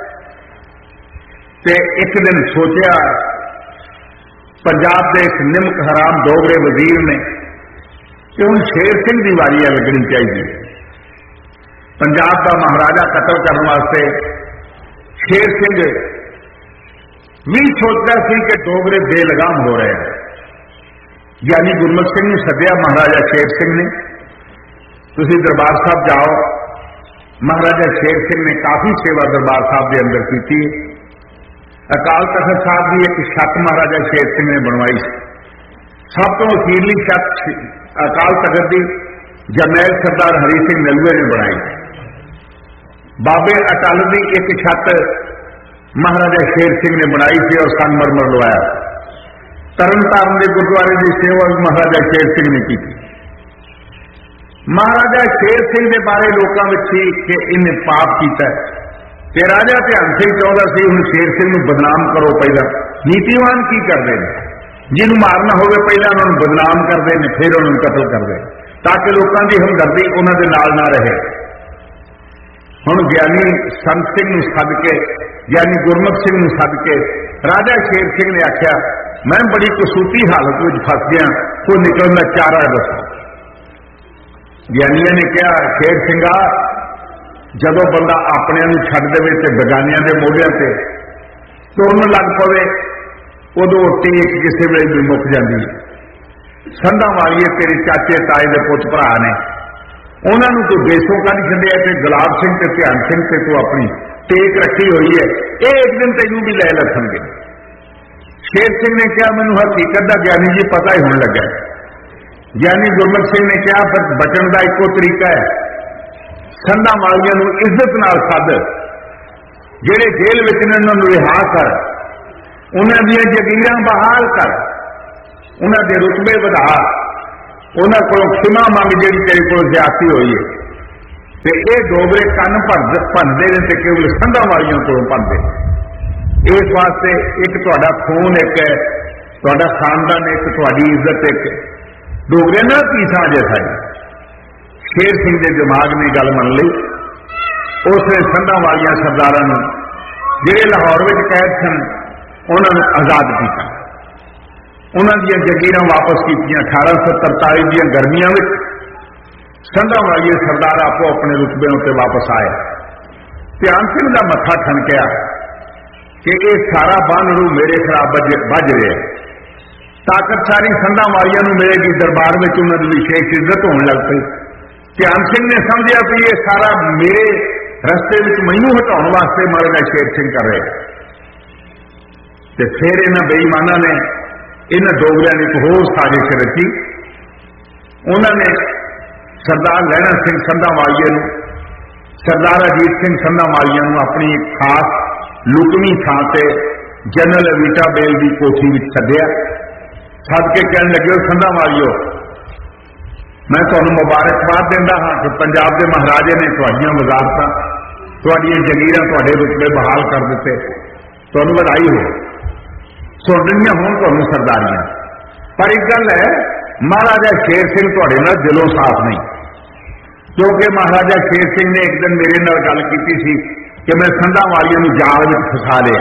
ते एक दिन सोचा पंजाब के इस निमक हराम डोगरे वजीर ने कि हुण शेर सिंह की वारी लगनी चाहिए। पंजाब का महाराजा कतल करने वास्ते शेर सिंह भी सोचता सी कि डोगरे बेलगाम हो रहे हैं। यानी गुरमुख सिंह ने सद्या महाराजा शेर सिंह ने, तुसीं दरबार साहब जाओ। महाराजा शेर सिंह ने काफी सेवा दरबार साहब के अंदर की। अकाल तख्त साहब की एक छत महाराजा शेर सिंह ने बनवाई, सब तो अखीरली छत अकाल तख्त की जरनैल सरदार हरी सिंह नलूए ने बनाई। बाबे अटल की एक छत महाराजा शेर सिंह ने बनाई थी और संगमरमर लवाया। तरन तारण के गुरुद्वारे की सेवा महाराजा शेर सिंह ने की। महाराजा शेर सिंह के बारे लोगों में थी कि इन्हें पाप किया, राजा ध्यान सिंह चाहता सी हुण शेर सिंह नूं बदनाम करो। पहला नीतिवान की करते हैं, जिन्होंने मारना हो पहला उन्होंने बदनाम करते हैं, फिर उन्होंने कतल करते, ताकि लोगों की हमदर्दी उन्होंने नाल ना रहे। हुण ज्ञानी संत सिंह नूं सद के, ज्ञानी गुरमुख सिंह नूं सद के राजा शेर सिंह ने आख्या, मैं बड़ी कसूती हालत में फस गया, कोई निकलने का चारा दसो। ज्ञानिया ने कहा, शेर सिंघा जदों बंदा अपने छड्ड देवे ते बेगानियां दे मोढियां ते तुरन लग पवे, उदों टेक किसी वेले भी मुक जाती है। संधा वालिए तेरे चाचे ताए दे पुत भरा ने, उन्होंने तू देसों कढ़ छड्डिया ते गुलाब सिंह ते ध्यान सिंह ते तू अपनी टेक रखी हुई है, ये एक दिन तेनों भी लै लथणगे। शेर सिंह ने कहा, मैनूं हकीकत दा ज्ञानी जी पता ही होने लगा। ज्ञानी गुरमुख सिंह ने कहा, फिर बचन का एको तरीका है, संधा वालियां नूं इज्जत नाल सद, जिहड़े जेल विच ने उन्हां नूं रिहा कर, उन्हां दीयां जगीरां बहाल कर, उन्हां दे रुतबे वधा, ਉਹਨਾਂ ਕੋਲੋਂ ਖਿਮਾ ਮੰਗ ਜਿਹੜੀ ਤੇਰੇ ਕੋਲ ਜ਼ਿਆਦਤੀ ਹੋਈ ਹੈ। ਤੇ ਇਹ ਡੋਗਰੇ ਕੰਨ ਭੰਨਦੇ ਨੇ ਤੇ ਕੇਵਲ ਸੰਧਾਂ ਵਾਲੀਆਂ ਕੋਲੋਂ ਭੰਨਦੇ। ਇਸ ਵਾਸਤੇ ਇੱਕ ਤੁਹਾਡਾ ਖੂਨ, ਇੱਕ ਤੁਹਾਡਾ ਖਾਨਦਾਨ, ਇੱਕ ਤੁਹਾਡੀ ਇੱਜ਼ਤ, ਇੱਕ ਡੋਗਰੇ ਨਾਲ ਕੀ ਸਾਂਝ ਹੈ ਸਾਡੀ। ਸ਼ੇਰ ਸਿੰਘ ਦੇ ਦਿਮਾਗ ਨੇ ਗੱਲ ਮੰਨ ਲਈ। ਉਸਨੇ ਸੰਧਾਂ ਵਾਲੀਆਂ ਸਰਦਾਰਾਂ ਨੂੰ ਜਿਹੜੇ ਲਾਹੌਰ ਵਿੱਚ ਕੈਦ ਸਨ ਉਹਨਾਂ ਨੂੰ ਆਜ਼ਾਦ ਕੀਤਾ। ਉਹਨਾਂ ਦੀਆਂ ਜਗੀਰਾਂ ਵਾਪਸ ਕੀਤੀਆਂ। 1843 ਦੀਆਂ ਗਰਮੀਆਂ ਵਿੱਚ ਸੰਧਾਂ ਵਾਲੀਏ ਸਰਦਾਰ ਆਪੋ ਆਪਣੇ ਰੁਤਬਿਆਂ ਉੱਤੇ ਵਾਪਸ ਆਏ। ਧਿਆਨ ਸਿੰਘ ਦਾ ਮੱਥਾ ਠਣਕਿਆ ਕਿ ਇਹ ਸਾਰਾ ਬਾਨੜੂ ਮੇਰੇ ਖਿਲਾਫ ਵੱਜ ਰਿਹਾ। ਤਾਕਤ ਸਾਰੀ ਸੰਧਾਂ ਵਾਲੀਆਂ ਨੂੰ ਮਿਲੇਗੀ। ਦਰਬਾਰ ਵਿੱਚ ਉਹਨਾਂ ਦੀ ਵਿਸ਼ੇਸ਼ ਇੱਜ਼ਤ ਹੋਣ ਲੱਗ ਪਈ। ਧਿਆਨ ਸਿੰਘ ਨੇ ਸਮਝਿਆ ਕਿ ਇਹ ਸਾਰਾ ਮੇਰੇ ਰਸਤੇ ਵਿੱਚ ਮੈਨੂੰ ਹਟਾਉਣ ਵਾਸਤੇ ਮਹਾਰਾਜਾ ਸ਼ੇਰ ਸਿੰਘ ਕਰ ਰਿਹਾ। ਤੇ ਫਿਰ ਇਹਨਾਂ ਬੇਈਮਾਨਾਂ ਨੇ, ਇਹਨਾਂ ਡੋਗਰਿਆਂ ਨੇ ਇੱਕ ਹੋਰ ਸਾਜ਼ਿਸ਼ ਰਚੀ। ਉਹਨਾਂ ਨੇ ਸਰਦਾਰ ਲਹਿਣਾ ਸਿੰਘ ਸੰਧਾਂ ਵਾਲੀਏ ਨੂੰ, ਸਰਦਾਰ ਅਜੀਤ ਸਿੰਘ ਸੰਧਾਂ ਵਾਲੀਆਂ ਨੂੰ ਆਪਣੀ ਇੱਕ ਖਾਸ ਲੁਕਵੀਂ ਥਾਂ ਤੇ ਜਨਰਲ ਅਵੀਟਾ ਬੇਲ ਦੀ ਕੋਠੀ ਵਿੱਚ ਸੱਦਿਆ। ਸੱਦ ਕੇ ਕਹਿਣ ਲੱਗੇ, ਸੰਧਾਂ ਵਾਲੀਓ, ਮੈਂ ਤੁਹਾਨੂੰ ਮੁਬਾਰਕਬਾਦ ਦਿੰਦਾ ਹਾਂ ਕਿ ਪੰਜਾਬ ਦੇ ਮਹਾਰਾਜੇ ਨੇ ਤੁਹਾਡੀਆਂ ਵਜ਼ਾਰਤਾਂ, ਤੁਹਾਡੀਆਂ ਜਗੀਰਾਂ, ਤੁਹਾਡੇ ਰੁਤਬੇ ਬਹਾਲ ਕਰ ਦਿੱਤੇ। ਤੁਹਾਨੂੰ ਵਧਾਈ ਹੋ। ਸੁਣਨੀਆਂ ਹੋਣ ਤੁਹਾਨੂੰ ਸਰਦਾਰੀਆਂ। ਪਰ ਇੱਕ ਗੱਲ ਹੈ, ਮਹਾਰਾਜਾ ਸ਼ੇਰ ਸਿੰਘ ਤੁਹਾਡੇ ਨਾਲ ਦਿਲੋਂ ਸਾਫ਼ ਨਹੀਂ। ਕਿਉਂਕਿ ਮਹਾਰਾਜਾ ਸ਼ੇਰ ਸਿੰਘ ਨੇ ਇੱਕ ਦਿਨ ਮੇਰੇ ਨਾਲ ਗੱਲ ਕੀਤੀ ਸੀ ਕਿ ਮੈਂ ਸੰਧਾਂ ਵਾਲੀਆਂ ਨੂੰ ਜਾਲ ਵਿੱਚ ਫਸਾ ਲਿਆ।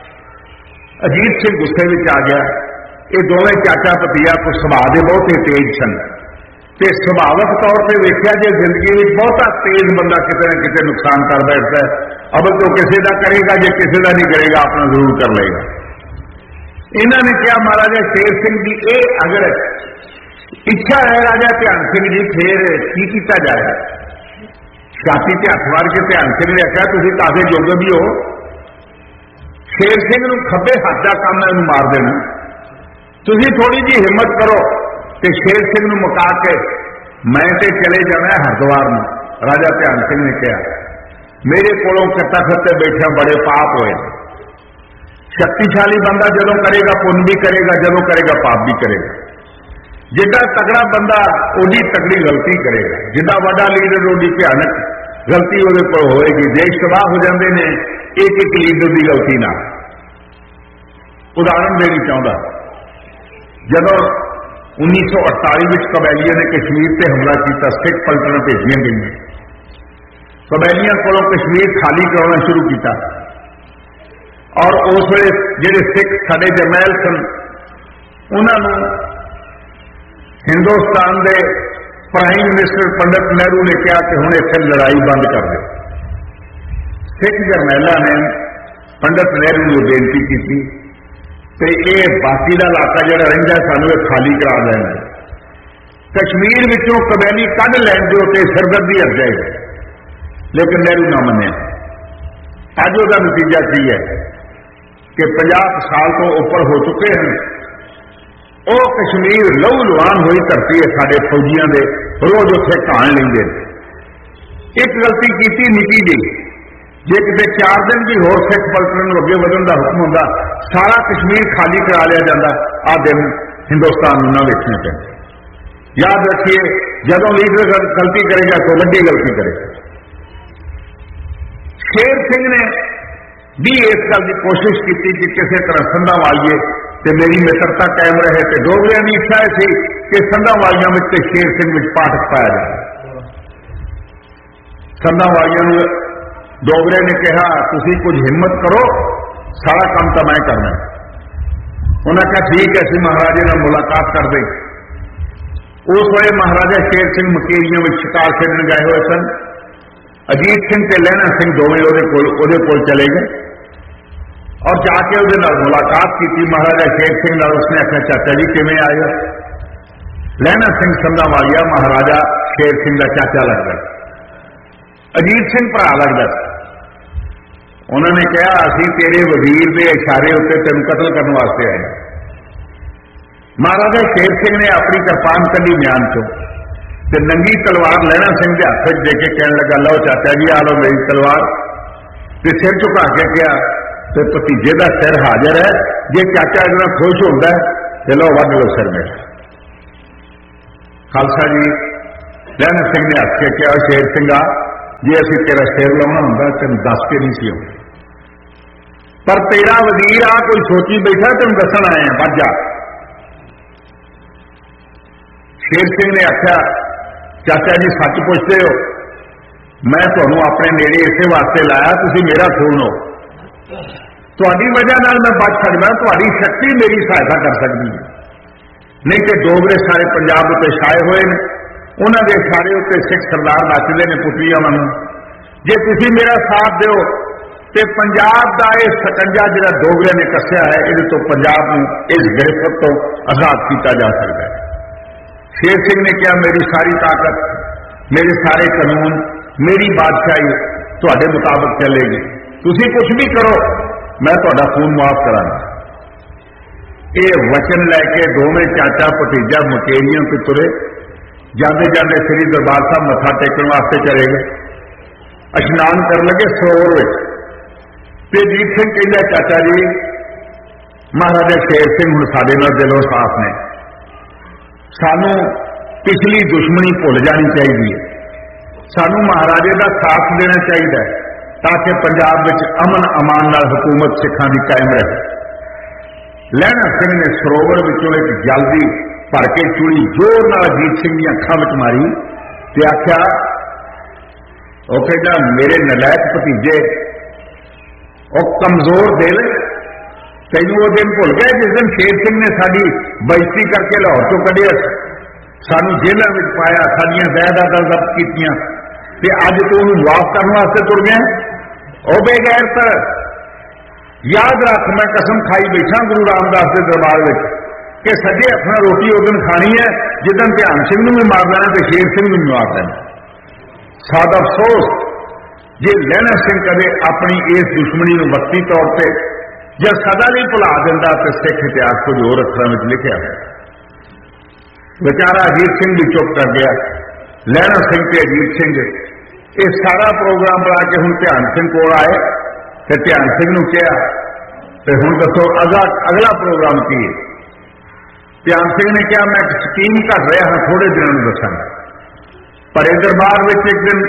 ਅਜੀਤ ਸਿੰਘ ਗੁੱਸੇ ਵਿੱਚ ਆ ਗਿਆ। ਇਹ ਦੋਵੇਂ ਚਾਚਾ ਭਤੀਆ ਕੋ ਸੁਭਾਅ ਦੇ ਬਹੁਤ ਹੀ ਤੇਜ਼ ਸਨ ਤੇ ਸੁਭਾਵਕ ਤੌਰ ਤੇ ਵੇਖਿਆ ਜੇ ਜ਼ਿੰਦਗੀ ਵਿੱਚ ਬਹੁਤਾ ਤੇਜ਼ ਬੰਦਾ ਕਿਤੇ ਨਾ ਕਿਤੇ ਨੁਕਸਾਨ ਕਰ ਬੈਠਦਾ ਹੈ। ਅਬਲ ਤੋਂ ਕਿਸੇ ਦਾ ਕਰੇਗਾ, ਜੇ ਕਿਸੇ ਦਾ ਨਹੀਂ ਕਰੇਗਾ ਆਪਣਾ ਜ਼ਰੂਰ ਕਰ ਲਏਗਾ। ਇਹਨਾਂ ਨੇ ਕਿਹਾ, ਮਹਾਰਾਜਾ ਸ਼ੇਰ ਸਿੰਘ ਦੀ ਇਹ ਅਗਰ ਇੱਛਾ ਹੈ ਰਾਜਾ ਧਿਆਨ ਸਿੰਘ ਜੀ, ਫਿਰ ਕੀ ਕੀਤਾ ਜਾਏ। ਛਾਤੀ ਤੇ ਹੱਥ ਮਾਰ ਕੇ ਧਿਆਨ ਸਿੰਘ ਨੇ ਆਖਿਆ, ਤੁਸੀਂ ਕਾਫੀ ਯੋਗ ਵੀ ਹੋ। ਸ਼ੇਰ ਸਿੰਘ ਨੂੰ ਖੱਬੇ ਹੱਥ ਦਾ ਕੰਮ ਇਹਨੂੰ ਮਾਰ ਦੇਣਾ। ਤੁਸੀਂ ਥੋੜੀ ਜਿਹੀ ਹਿੰਮਤ ਕਰੋ ਤੇ ਸ਼ੇਰ ਸਿੰਘ ਨੂੰ ਮੁਕਾ ਕੇ ਮੈਂ ਤੇ ਚਲੇ ਜਾਣਾ ਹਰਿਦੁਆਰ ਨੂੰ। ਰਾਜਾ ਧਿਆਨ ਸਿੰਘ ਨੇ ਕਿਹਾ, ਮੇਰੇ ਕੋਲੋਂ ਤਖਤ ਤੇ ਬੈਠਿਆ ਬੜੇ ਪਾਪ ਹੋਏ। ਸ਼ਕਤੀਸ਼ਾਲੀ ਬੰਦਾ ਜਦੋਂ ਕਰੇਗਾ ਪੁੰਨ ਵੀ ਕਰੇਗਾ, ਜਦੋਂ ਕਰੇਗਾ ਪਾਪ ਵੀ ਕਰੇਗਾ। ਜਿੱਡਾ ਤਕੜਾ ਬੰਦਾ ਉਹਦੀ ਤਕੜੀ ਗਲਤੀ ਕਰੇਗਾ। ਜਿੱਡਾ ਵੱਡਾ ਲੀਡਰ ਉਹਦੀ ਭਿਆਨਕ ਗਲਤੀ ਉਹਦੇ ਕੋਲ ਹੋਏਗੀ। ਦੇਸ਼ ਤਬਾਹ ਹੋ ਜਾਂਦੇ ਨੇ ਇੱਕ ਇੱਕ ਲੀਡਰ ਦੀ ਗਲਤੀ ਨਾਲ। ਉਦਾਹਰਣ ਦੇਣੀ ਚਾਹੁੰਦਾ, ਜਦੋਂ 1948 ਵਿੱਚ ਕਬੈਲੀਆਂ ਨੇ ਕਸ਼ਮੀਰ ਤੇ ਹਮਲਾ ਕੀਤਾ, ਸਿੱਖ ਪਲਟਨਾਂ ਭੇਜੀਆਂ ਗਈਆਂ। ਕਬੈਲੀਆਂ ਕੋਲੋਂ ਕਸ਼ਮੀਰ ਖਾਲੀ ਕਰਾਉਣਾ ਸ਼ੁਰੂ ਕੀਤਾ ਔਰ ਉਸ ਵੇਲੇ ਜਿਹੜੇ ਸਿੱਖ ਸਾਡੇ ਜਰਨੈਲ ਸਨ ਉਹਨਾਂ ਨੂੰ ਹਿੰਦੁਸਤਾਨ ਦੇ ਪ੍ਰਾਈਮ ਮਿਨਿਸਟਰ ਪੰਡਿਤ ਨਹਿਰੂ ਨੇ ਕਿਹਾ ਕਿ ਹੁਣ ਇੱਥੇ ਲੜਾਈ ਬੰਦ ਕਰ ਦਿਓ। ਸਿੱਖ ਜਰਨੈਲਾਂ ਨੇ ਪੰਡਿਤ ਨਹਿਰੂ ਨੂੰ ਬੇਨਤੀ ਕੀਤੀ ਤੇ ਇਹ ਬਾਕੀ ਦਾ ਇਲਾਕਾ ਜਿਹੜਾ ਰਹਿੰਦਾ ਸਾਨੂੰ ਇਹ ਖਾਲੀ ਕਰਾ ਦੇਣਾ। ਕਸ਼ਮੀਰ ਵਿੱਚੋਂ ਕਬੈਲੀ ਕੱਢ ਲੈਣ ਦਿਓ ਤੇ ਸਰਦਰਦੀ ਹਟ ਜਾਏਗੀ। ਲੇਕਿਨ ਨਹਿਰੂ ਨਾ ਮੰਨਿਆ। ਅੱਜ ਉਹਦਾ ਨਤੀਜਾ ਕੀ ਹੈ ਕਿ 50 ਸਾਲ ਤੋਂ ਉੱਪਰ ਹੋ ਚੁੱਕੇ ਹਨ। ਉਹ ਕਸ਼ਮੀਰ ਲਹੂ ਲੁਹਾਨ ਹੋਈ ਧਰਤੀ ਹੈ। ਸਾਡੇ ਫੌਜੀਆਂ ਦੇ ਰੋਜ਼ ਉੱਥੇ ਘਾਣ ਲੈਂਦੇ ਨੇ। ਇੱਕ ਗਲਤੀ ਕੀਤੀ ਨਿੱਕੀ ਜਿਹੀ, ਜੇ ਕਿਤੇ 4 ਦਿਨ ਵੀ ਹੋਰ ਸਿੱਖ ਪਲਟਨ ਨੂੰ ਅੱਗੇ ਵਧਣ ਦਾ ਹੁਕਮ ਹੁੰਦਾ, ਸਾਰਾ ਕਸ਼ਮੀਰ ਖਾਲੀ ਕਰਾ ਲਿਆ ਜਾਂਦਾ। ਆਹ ਦਿਨ ਹਿੰਦੁਸਤਾਨ ਨੂੰ ਨਾ ਵੇਖਣੇ ਪੈਂਦੇ। ਯਾਦ ਰੱਖੀਏ, ਜਦੋਂ ਲੀਡਰ ਗਲਤੀ ਕਰੇਗਾ ਤਾਂ ਵੱਡੀ ਗਲਤੀ ਕਰੇਗਾ। ਸ਼ੇਰ ਸਿੰਘ ਨੇ ਵੀ ਇਸ ਗੱਲ ਦੀ ਕੋਸ਼ਿਸ਼ ਕੀਤੀ ਕਿ ਕਿਸੇ ਤਰ੍ਹਾਂ ਸੰਧਾਂ ਵਾਲੀਏ ਤੇ ਮੇਰੀ ਮਿੱਤਰਤਾ ਕਾਇਮ ਰਹੇ ਤੇ ਡੋਗਰਿਆਂ ਦੀ ਇੱਛਾ ਸੀ ਕਿ ਸੰਧਾਂ ਵਾਲੀਆਂ ਵਿੱਚ ਤੇ ਸ਼ੇਰ ਸਿੰਘ ਵਿੱਚ ਪਾਠਕ ਪਾਇਆ ਜਾਏ। ਸੰਧਾਂ ਵਾਲੀਆਂ ਨੂੰ ਡੋਗਰੇ ਨੇ ਕਿਹਾ, ਤੁਸੀਂ ਕੁਝ ਹਿੰਮਤ ਕਰੋ, ਸਾਰਾ ਕੰਮ ਤਾਂ ਮੈਂ ਕਰਨਾ। ਉਹਨਾਂ ਕਿਹਾ ਠੀਕ ਹੈ, ਅਸੀਂ ਮਹਾਰਾਜੇ ਨਾਲ ਮੁਲਾਕਾਤ ਕਰਦੇ। ਉਸ ਵੇਲੇ ਮਹਾਰਾਜਾ ਸ਼ੇਰ ਸਿੰਘ ਮਕੇਰੀਆਂ ਵਿੱਚ ਸ਼ਿਕਾਰ ਖੇਡਣ ਗਏ ਹੋਏ ਸਨ। ਅਜੀਤ ਸਿੰਘ ਤੇ ਲਹਿਣਾ ਸਿੰਘ ਦੋਵੇਂ ਉਹਦੇ ਕੋਲ ਚਲੇ ਗਏ ਔਰ ਜਾ ਕੇ ਉਹਦੇ ਨਾਲ ਮੁਲਾਕਾਤ ਕੀਤੀ। ਮਹਾਰਾਜਾ ਸ਼ੇਰ ਸਿੰਘ ਨਾਲ ਉਸਨੇ ਆਖਿਆ, ਚਾਚਾ ਜੀ ਕਿਵੇਂ ਆਏ ਹੋ? ਲਹਿਣਾ ਸਿੰਘ ਸੰਧਾਂ ਵਾਲੀਆ ਮਹਾਰਾਜਾ ਸ਼ੇਰ ਸਿੰਘ ਦਾ ਚਾਚਾ ਲੱਗਦਾ, ਅਜੀਤ ਸਿੰਘ ਭਰਾ ਲੱਗਦਾ। ਉਹਨਾਂ ਨੇ ਕਿਹਾ, ਅਸੀਂ ਤੇਰੇ ਵਜ਼ੀਰ ਦੇ ਇਸ਼ਾਰੇ ਉੱਤੇ ਤੈਨੂੰ ਕਤਲ ਕਰਨ ਵਾਸਤੇ ਆਏ। ਮਹਾਰਾਜਾ ਸ਼ੇਰ ਸਿੰਘ ਨੇ ਆਪਣੀ ਕਿਰਪਾਨ ਕੱਢੀ ਮਿਆਨ ਚੋਂ ਤੇ ਨੰਗੀ ਤਲਵਾਰ ਲਹਿਣਾ ਸਿੰਘ ਦੇ ਹੱਥ ਵਿੱਚ ਦੇ ਕੇ ਕਹਿਣ ਲੱਗਾ, ਲਓ ਚਾਚਾ ਜੀ, ਆ ਲਓ ਮੇਰੀ ਤਲਵਾਰ। ਤੇ ਸਿਰ ਝੁਕਾ ਕੇ ਕਿਹਾ, ਤੇ ਭਤੀਜੇ ਦਾ ਸਿਰ ਹਾਜ਼ਰ ਹੈ, ਜੇ ਚਾਚਾ ਇਹਦੇ ਨਾਲ ਖੁਸ਼ ਹੁੰਦਾ ਤੇ ਲਓ ਵੱਢ ਲਓ ਸਿਰ ਮੇਰਾ। खालसा जी लहन सिंह ने हस के कहा, शेर सिंघा जे असीं तेरा सिर लाउणा हुंदा तैनूं दस के नहीं सी आउंदे, पर तेरा वजीर आ कोई सोची बैठा तैनूं दस्सण आए हैं, वज जा। शेर सिंह ने आख्या, चाचा जी सच पुछते हो, मैं तुहानूं अपने नेड़े इसे वास्ते लाया तुसीं मेरा खून हो, तुहाडी वजह नाल मैं बच सकदा, तुहाडी शक्ति मेरी सहायता कर सकदी है, नहीं तो डोगरे सारे पंजाब उत्ते छाए हुए ने, उन्हां दे सारे उत्ते सिख सरदार नचदे ने पुतलियां वांगू। जे तुसीं मेरा साथ दिओ ते पंजाब दा इह सकंजा जिहड़ा डोगरे ने कस्या है, इहदे तो पंजाब नूं इस गिरफ्त तो आजाद किया जा सकता है। शेर सिंह ने कहा, मेरी सारी ताकत, मेरे सारे कानून, मेरी बादशाही तुहाडे मुताबिक चलेगी, तुसीं कुछ भी करो, मैं तुहाडा खून माफ करांगा। ये वचन लैके दोवें चाचा भतीजा मुकेरियां तो तुरे, जाते जाते श्री दरबार साहब मत्था टेकन वास्ते चले गए, इशनान कर लगे सरोवर में। ते जीत सिंह कहता, चाचा जी महाराजा शेर सिंह हुण साडे नाल दिलों साफ ने, सानू पिछली दुश्मनी भुल जानी चाहिए, सानू महाराजे का साथ देना चाहिए ताकि पंजाब में अमन अमान नाल हुकूमत सिखां दी कायम रहे। लहना सिंह ने सरोवर विचों एक जल्दी भर के चूड़ी जोर नाल अजीत सिंह दी अखां विच मारी ते आख्या, वो कहता, मेरे नलायक भतीजे, वो कमजोर दिल, तैनूं वो दिन भुल गए जिस दिन शेर सिंह ने साडी बेइज्जती करके लाहौर चों कढिया, सानू जेलां विच पाया, साडीआं जायदादां जब्त कीतियां, ते अज तूं उहनूं माफ करन वास्ते तुर गया। ओ बेगैरत, याद रख, मैं कसम खाई बैठा गुरु रामदास के दरबार में कि सजे हथां रोटी उस दिन खानी है जिदन ध्यान सिंह नूं भी मार देना ते शेर सिंह नूं भी मार देना। सादा अफसोस जे लहना सिंह कदे अपनी इस दुश्मनी नूं वक्ती तौर पर या सदा नहीं भुला दिंदा तो सिख इतिहास कुछ होर अक्षरां विच लिखिआ है। बेचारा अजीत सिंह भी चुप कर गया। लहना सिंह ते अजीत सिंह ये सारा प्रोग्राम बना के हुण ध्यान सिंह कोल आए ते ध्यान सिंह नूं कहा ते हुण दसो अगला प्रोग्राम की है। ध्यान सिंह ने कहा, मैं एक स्कीम कर रहा हाँ, थोड़े दिनों में दसांगा। भरे दरबार में एक दिन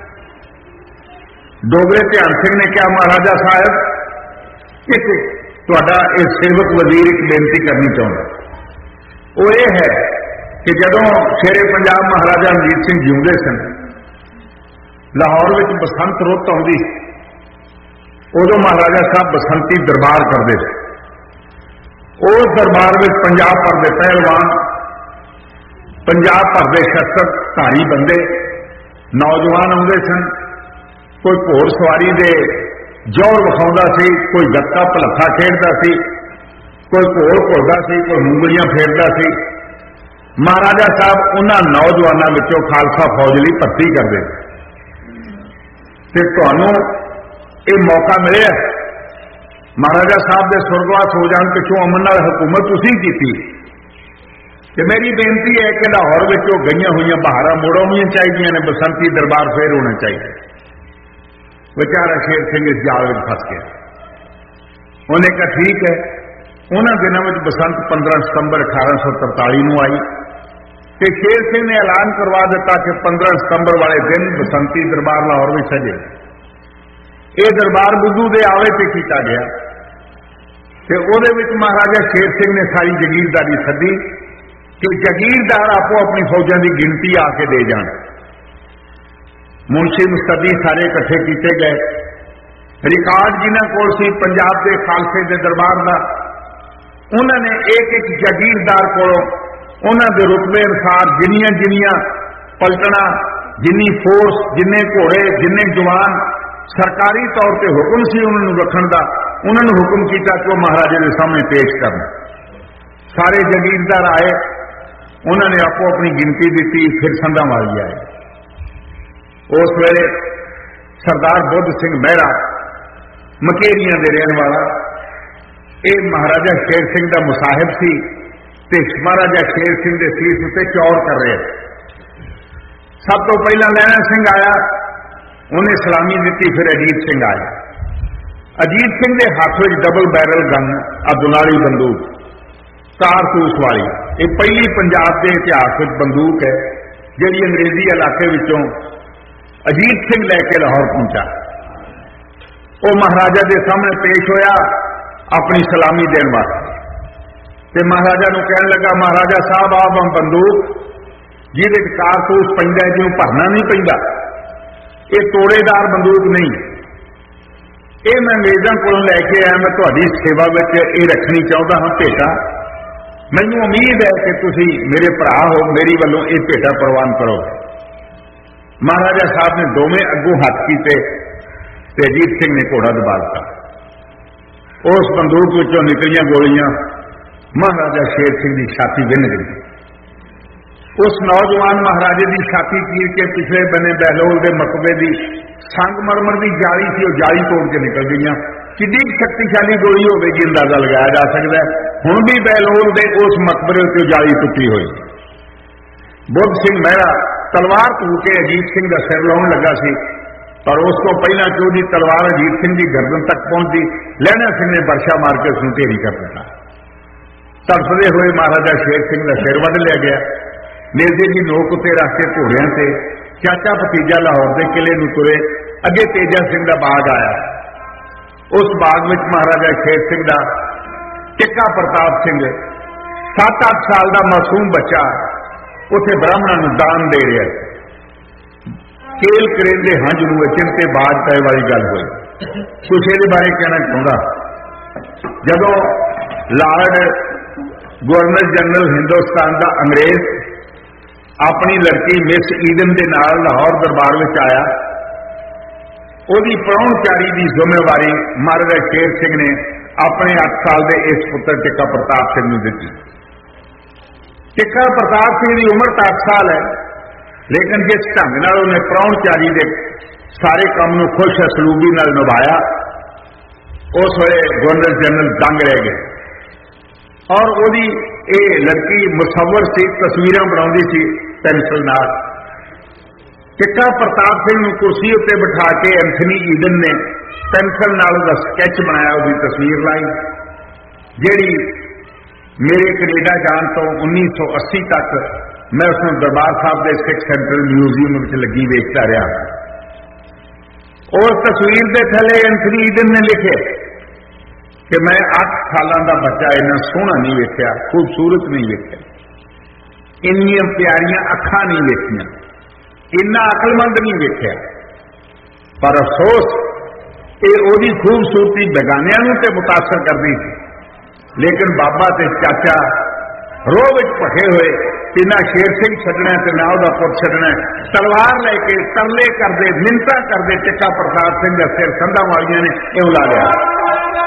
डोगरे ध्यान सिंह ने कहा, महाराजा साहब एक तुहाडा इस सेवक वजीर एक बेनती करनी चाहुंदा, वो ये है कि जदों शेरे पंजाब महाराजा रणजीत सिंह जिउंदे सन, लाहौर में बसंत रुत आउंदी, उदों महाराजा साहब बसंती दरबार करते थे। उस दरबार में पंजाब भर के पहलवान, पंजाब भर के शस्त्रधारी बंदे नौजवान आउंदे सन। कोई घोड़ सवारी दे जोर विखाउंदा सी, कोई गत्ता भलखा खेडदा सी, कोई घोड़ घुलदा सी, कोई मुंगलियां फेरदा सी। महाराजा साहब उन्हां नौजवानों विचों खालसा फौज लई भर्ती करदे ते तुहानूं ये मौका मिले, महाराजा साहब के सुरगवास हो जाने पिछों अमन नाल हुकूमत तुसीं कीती, ते मेरी बेनती है कि लाहौर में गईयां हुई बहारां मुड़ आउणियां चाहिए ने, बसंती दरबार फिर होना चाहिए। बेचारा शेर सिंह इस जाल में फस गया। उन्हें कहा ठीक है। उन्होंने दिनों में बसंत 15 सितंबर 1843 को आई तो शेर सिंह ने ऐलान करवा दिता कि 15 सितंबर वाले दिन बसंती दरबार लाहौर में सजे। ये दरबार बुद्धू दे आवे पे किया गया तो उहदे विच महाराजा शेर सिंह ने सारी जगीरदारी सदी कि जगीरदार आपो अपनी फौजां की गिनती आके दे जान। मुंशी मुस्तदी सारे इकट्ठे किए गए। रिकॉर्ड जिन्हां कोल सी पंजाब के खालसे के दरबार का, उन्होंने एक एक जगीरदार कोलों उन्हां दे रुतबे अनुसार जिन्नियां पलटना, जिन्नी फोर्स, जिन्ने घोड़े, जिन्ने जवान सरकारी तौर पर हुक्म सी उन्होंने रखण दा, उन्होंने हुक्म किया कि वह महाराजे के सामने पेश करना। सारे जगीरदार आए, उन्होंने आपो अपनी गिनती दी, फिर संधा मारी आए। उस वेले सरदार बुद्ध सिंह मेहरा मकेरियां दे रहने वाला, ये महाराजा शेर सिंह का मुसाहिब सी ते महाराजा शेर सिंह के सीस उत्ते चौर कर रहे। सब तो पहला लैना सिंह आया, उन्हें सलामी दी, फिर अजीत सिंह आया। अजीत सिंह के हाथ में डबल बैरल गन, दुनाली बंदूक कारतूस वाली, ये पहली पंजाब के इतिहास में बंदूक है जिहड़ी अंग्रेजी इलाके विचों अजीत सिंह लैके लाहौर पहुंचा। वो महाराजा के सामने पेश होया अपनी सलामी देने वास्ते, ते महाराजा नूं कहन लगा, महाराजा साहब आप बंदूक जिहदे कारतूस पैंदा जिउं भरना नहीं पैंदा, ये तोड़ेदार बंदूक नहीं, ये मैं अंग्रेजों को लैके आया, मैं तुहाडी सेवा में ये रखनी चाहता हाँ भेटा। मैनूं उम्मीद है कि तुसीं मेरे भरा हो, मेरी वालों ये भेटा प्रवान करो। महाराजा साहब ने दोवें अगों हथ कीते ते अजीत सिंह ने घोड़ा दबा दिता। उस बंदूक विचों निकलियां गोलियां महाराजा शेर सिंह की छाती विन्ह गई। उस नौजवान महाराजे की छाती चीर के पिछले बने बहलोल के मकबे की संगमरमर की जाली थी, वो जाली तोड़ के निकल गई। कितनी शक्तिशाली गोली होगी अंदाजा लगाया जा सकता है। हुण भी बहलोल के उस मकबरे से जाली टुटी हुई। बुद्ध सिंह मेहरा तलवार धू के अजीत सिंह का सिर लाउण लगा सी, पर उस तो पहला कि उसकी तलवार अजीत सिंह की गर्दन तक पहुंची, लहना सिंह ने बरछा मार के उसनूं ढेरी कर दिता। तड़फदे हुए महाराजा शेर सिंह का सिर वढ़ लिया गया। नेजे की नोक उत्ते रख के घोड़ियां से चाचा भतीजा लाहौर के किले नूं तुरे। अगे तेजा सिंह का बाग आया। उस बाग में महाराजा शेर सिंह का टिक्का प्रताप सिंह 7-8 साल का मासूम बच्चा उसे ब्राह्मणों को दान दे रहा। केल करेंदे हंज नूं चिंते बाज पै वाली गल हुई। कुछ ये बारे कहना चाहूँगा। जदों लॉर्ड गवर्नर जनरल हिंदुस्तान का अंग्रेज अपनी लड़की मिस ईडन के नाल लाहौर दरबार में आया, उसकी प्राहुणचारी की जिम्मेवारी महाराजा शेर सिंह ने अपने 8 साल के इस पुत्र टिक्का प्रताप सिंह को दी। टिक्का प्रताप सिंह की उम्र तो 8 साल है, लेकिन जिस ढंग नाल उन्हें प्राहुणचारी के सारे काम को खुश असलूबी नाल निभाया, उस वे गवर्नर जनरल दंग रह गए। और वो लड़की मुसव्वर सी, तस्वीर बनाती सी पेंसिल नाल। टिक्का प्रताप सिंह को कुर्सी उत्ते बिठा के एंथनी ईडन ने पेंसिल नाल दा स्कैच बनाया, उसकी तस्वीर लाई, जिहड़ी मेरे कनेडा जान तो 1980 तक मैं उसमें दरबार साहब के सिख सेंट्रल म्यूजियम में लगी वेखता रहा। उस तस्वीर के थले एंथनी ईडन ने लिखे कि मैं 8 सालों का बच्चा इन्ना सोहना नहीं वेख्या, खूबसूरत नहीं वेख्या, इन्नियां प्यारियां अखां नहीं वेखियां, इन्ना अकलमंद नहीं वेख्या। पर अफसोस ये ओदी खूबसूरती बेगानियां नूं ते मुतासर करदी सी, लेकिन बाबा ते चाचा रोह विच भखे हुए कि ना शेर सिंह छड्डना ते ना उहदा पुत छड्डना, तलवार लैके तरले करदे मिन्नतां करदे टिक्का प्रताप सिंह दा सिर कंधां वालियां ने इउं ला लिया।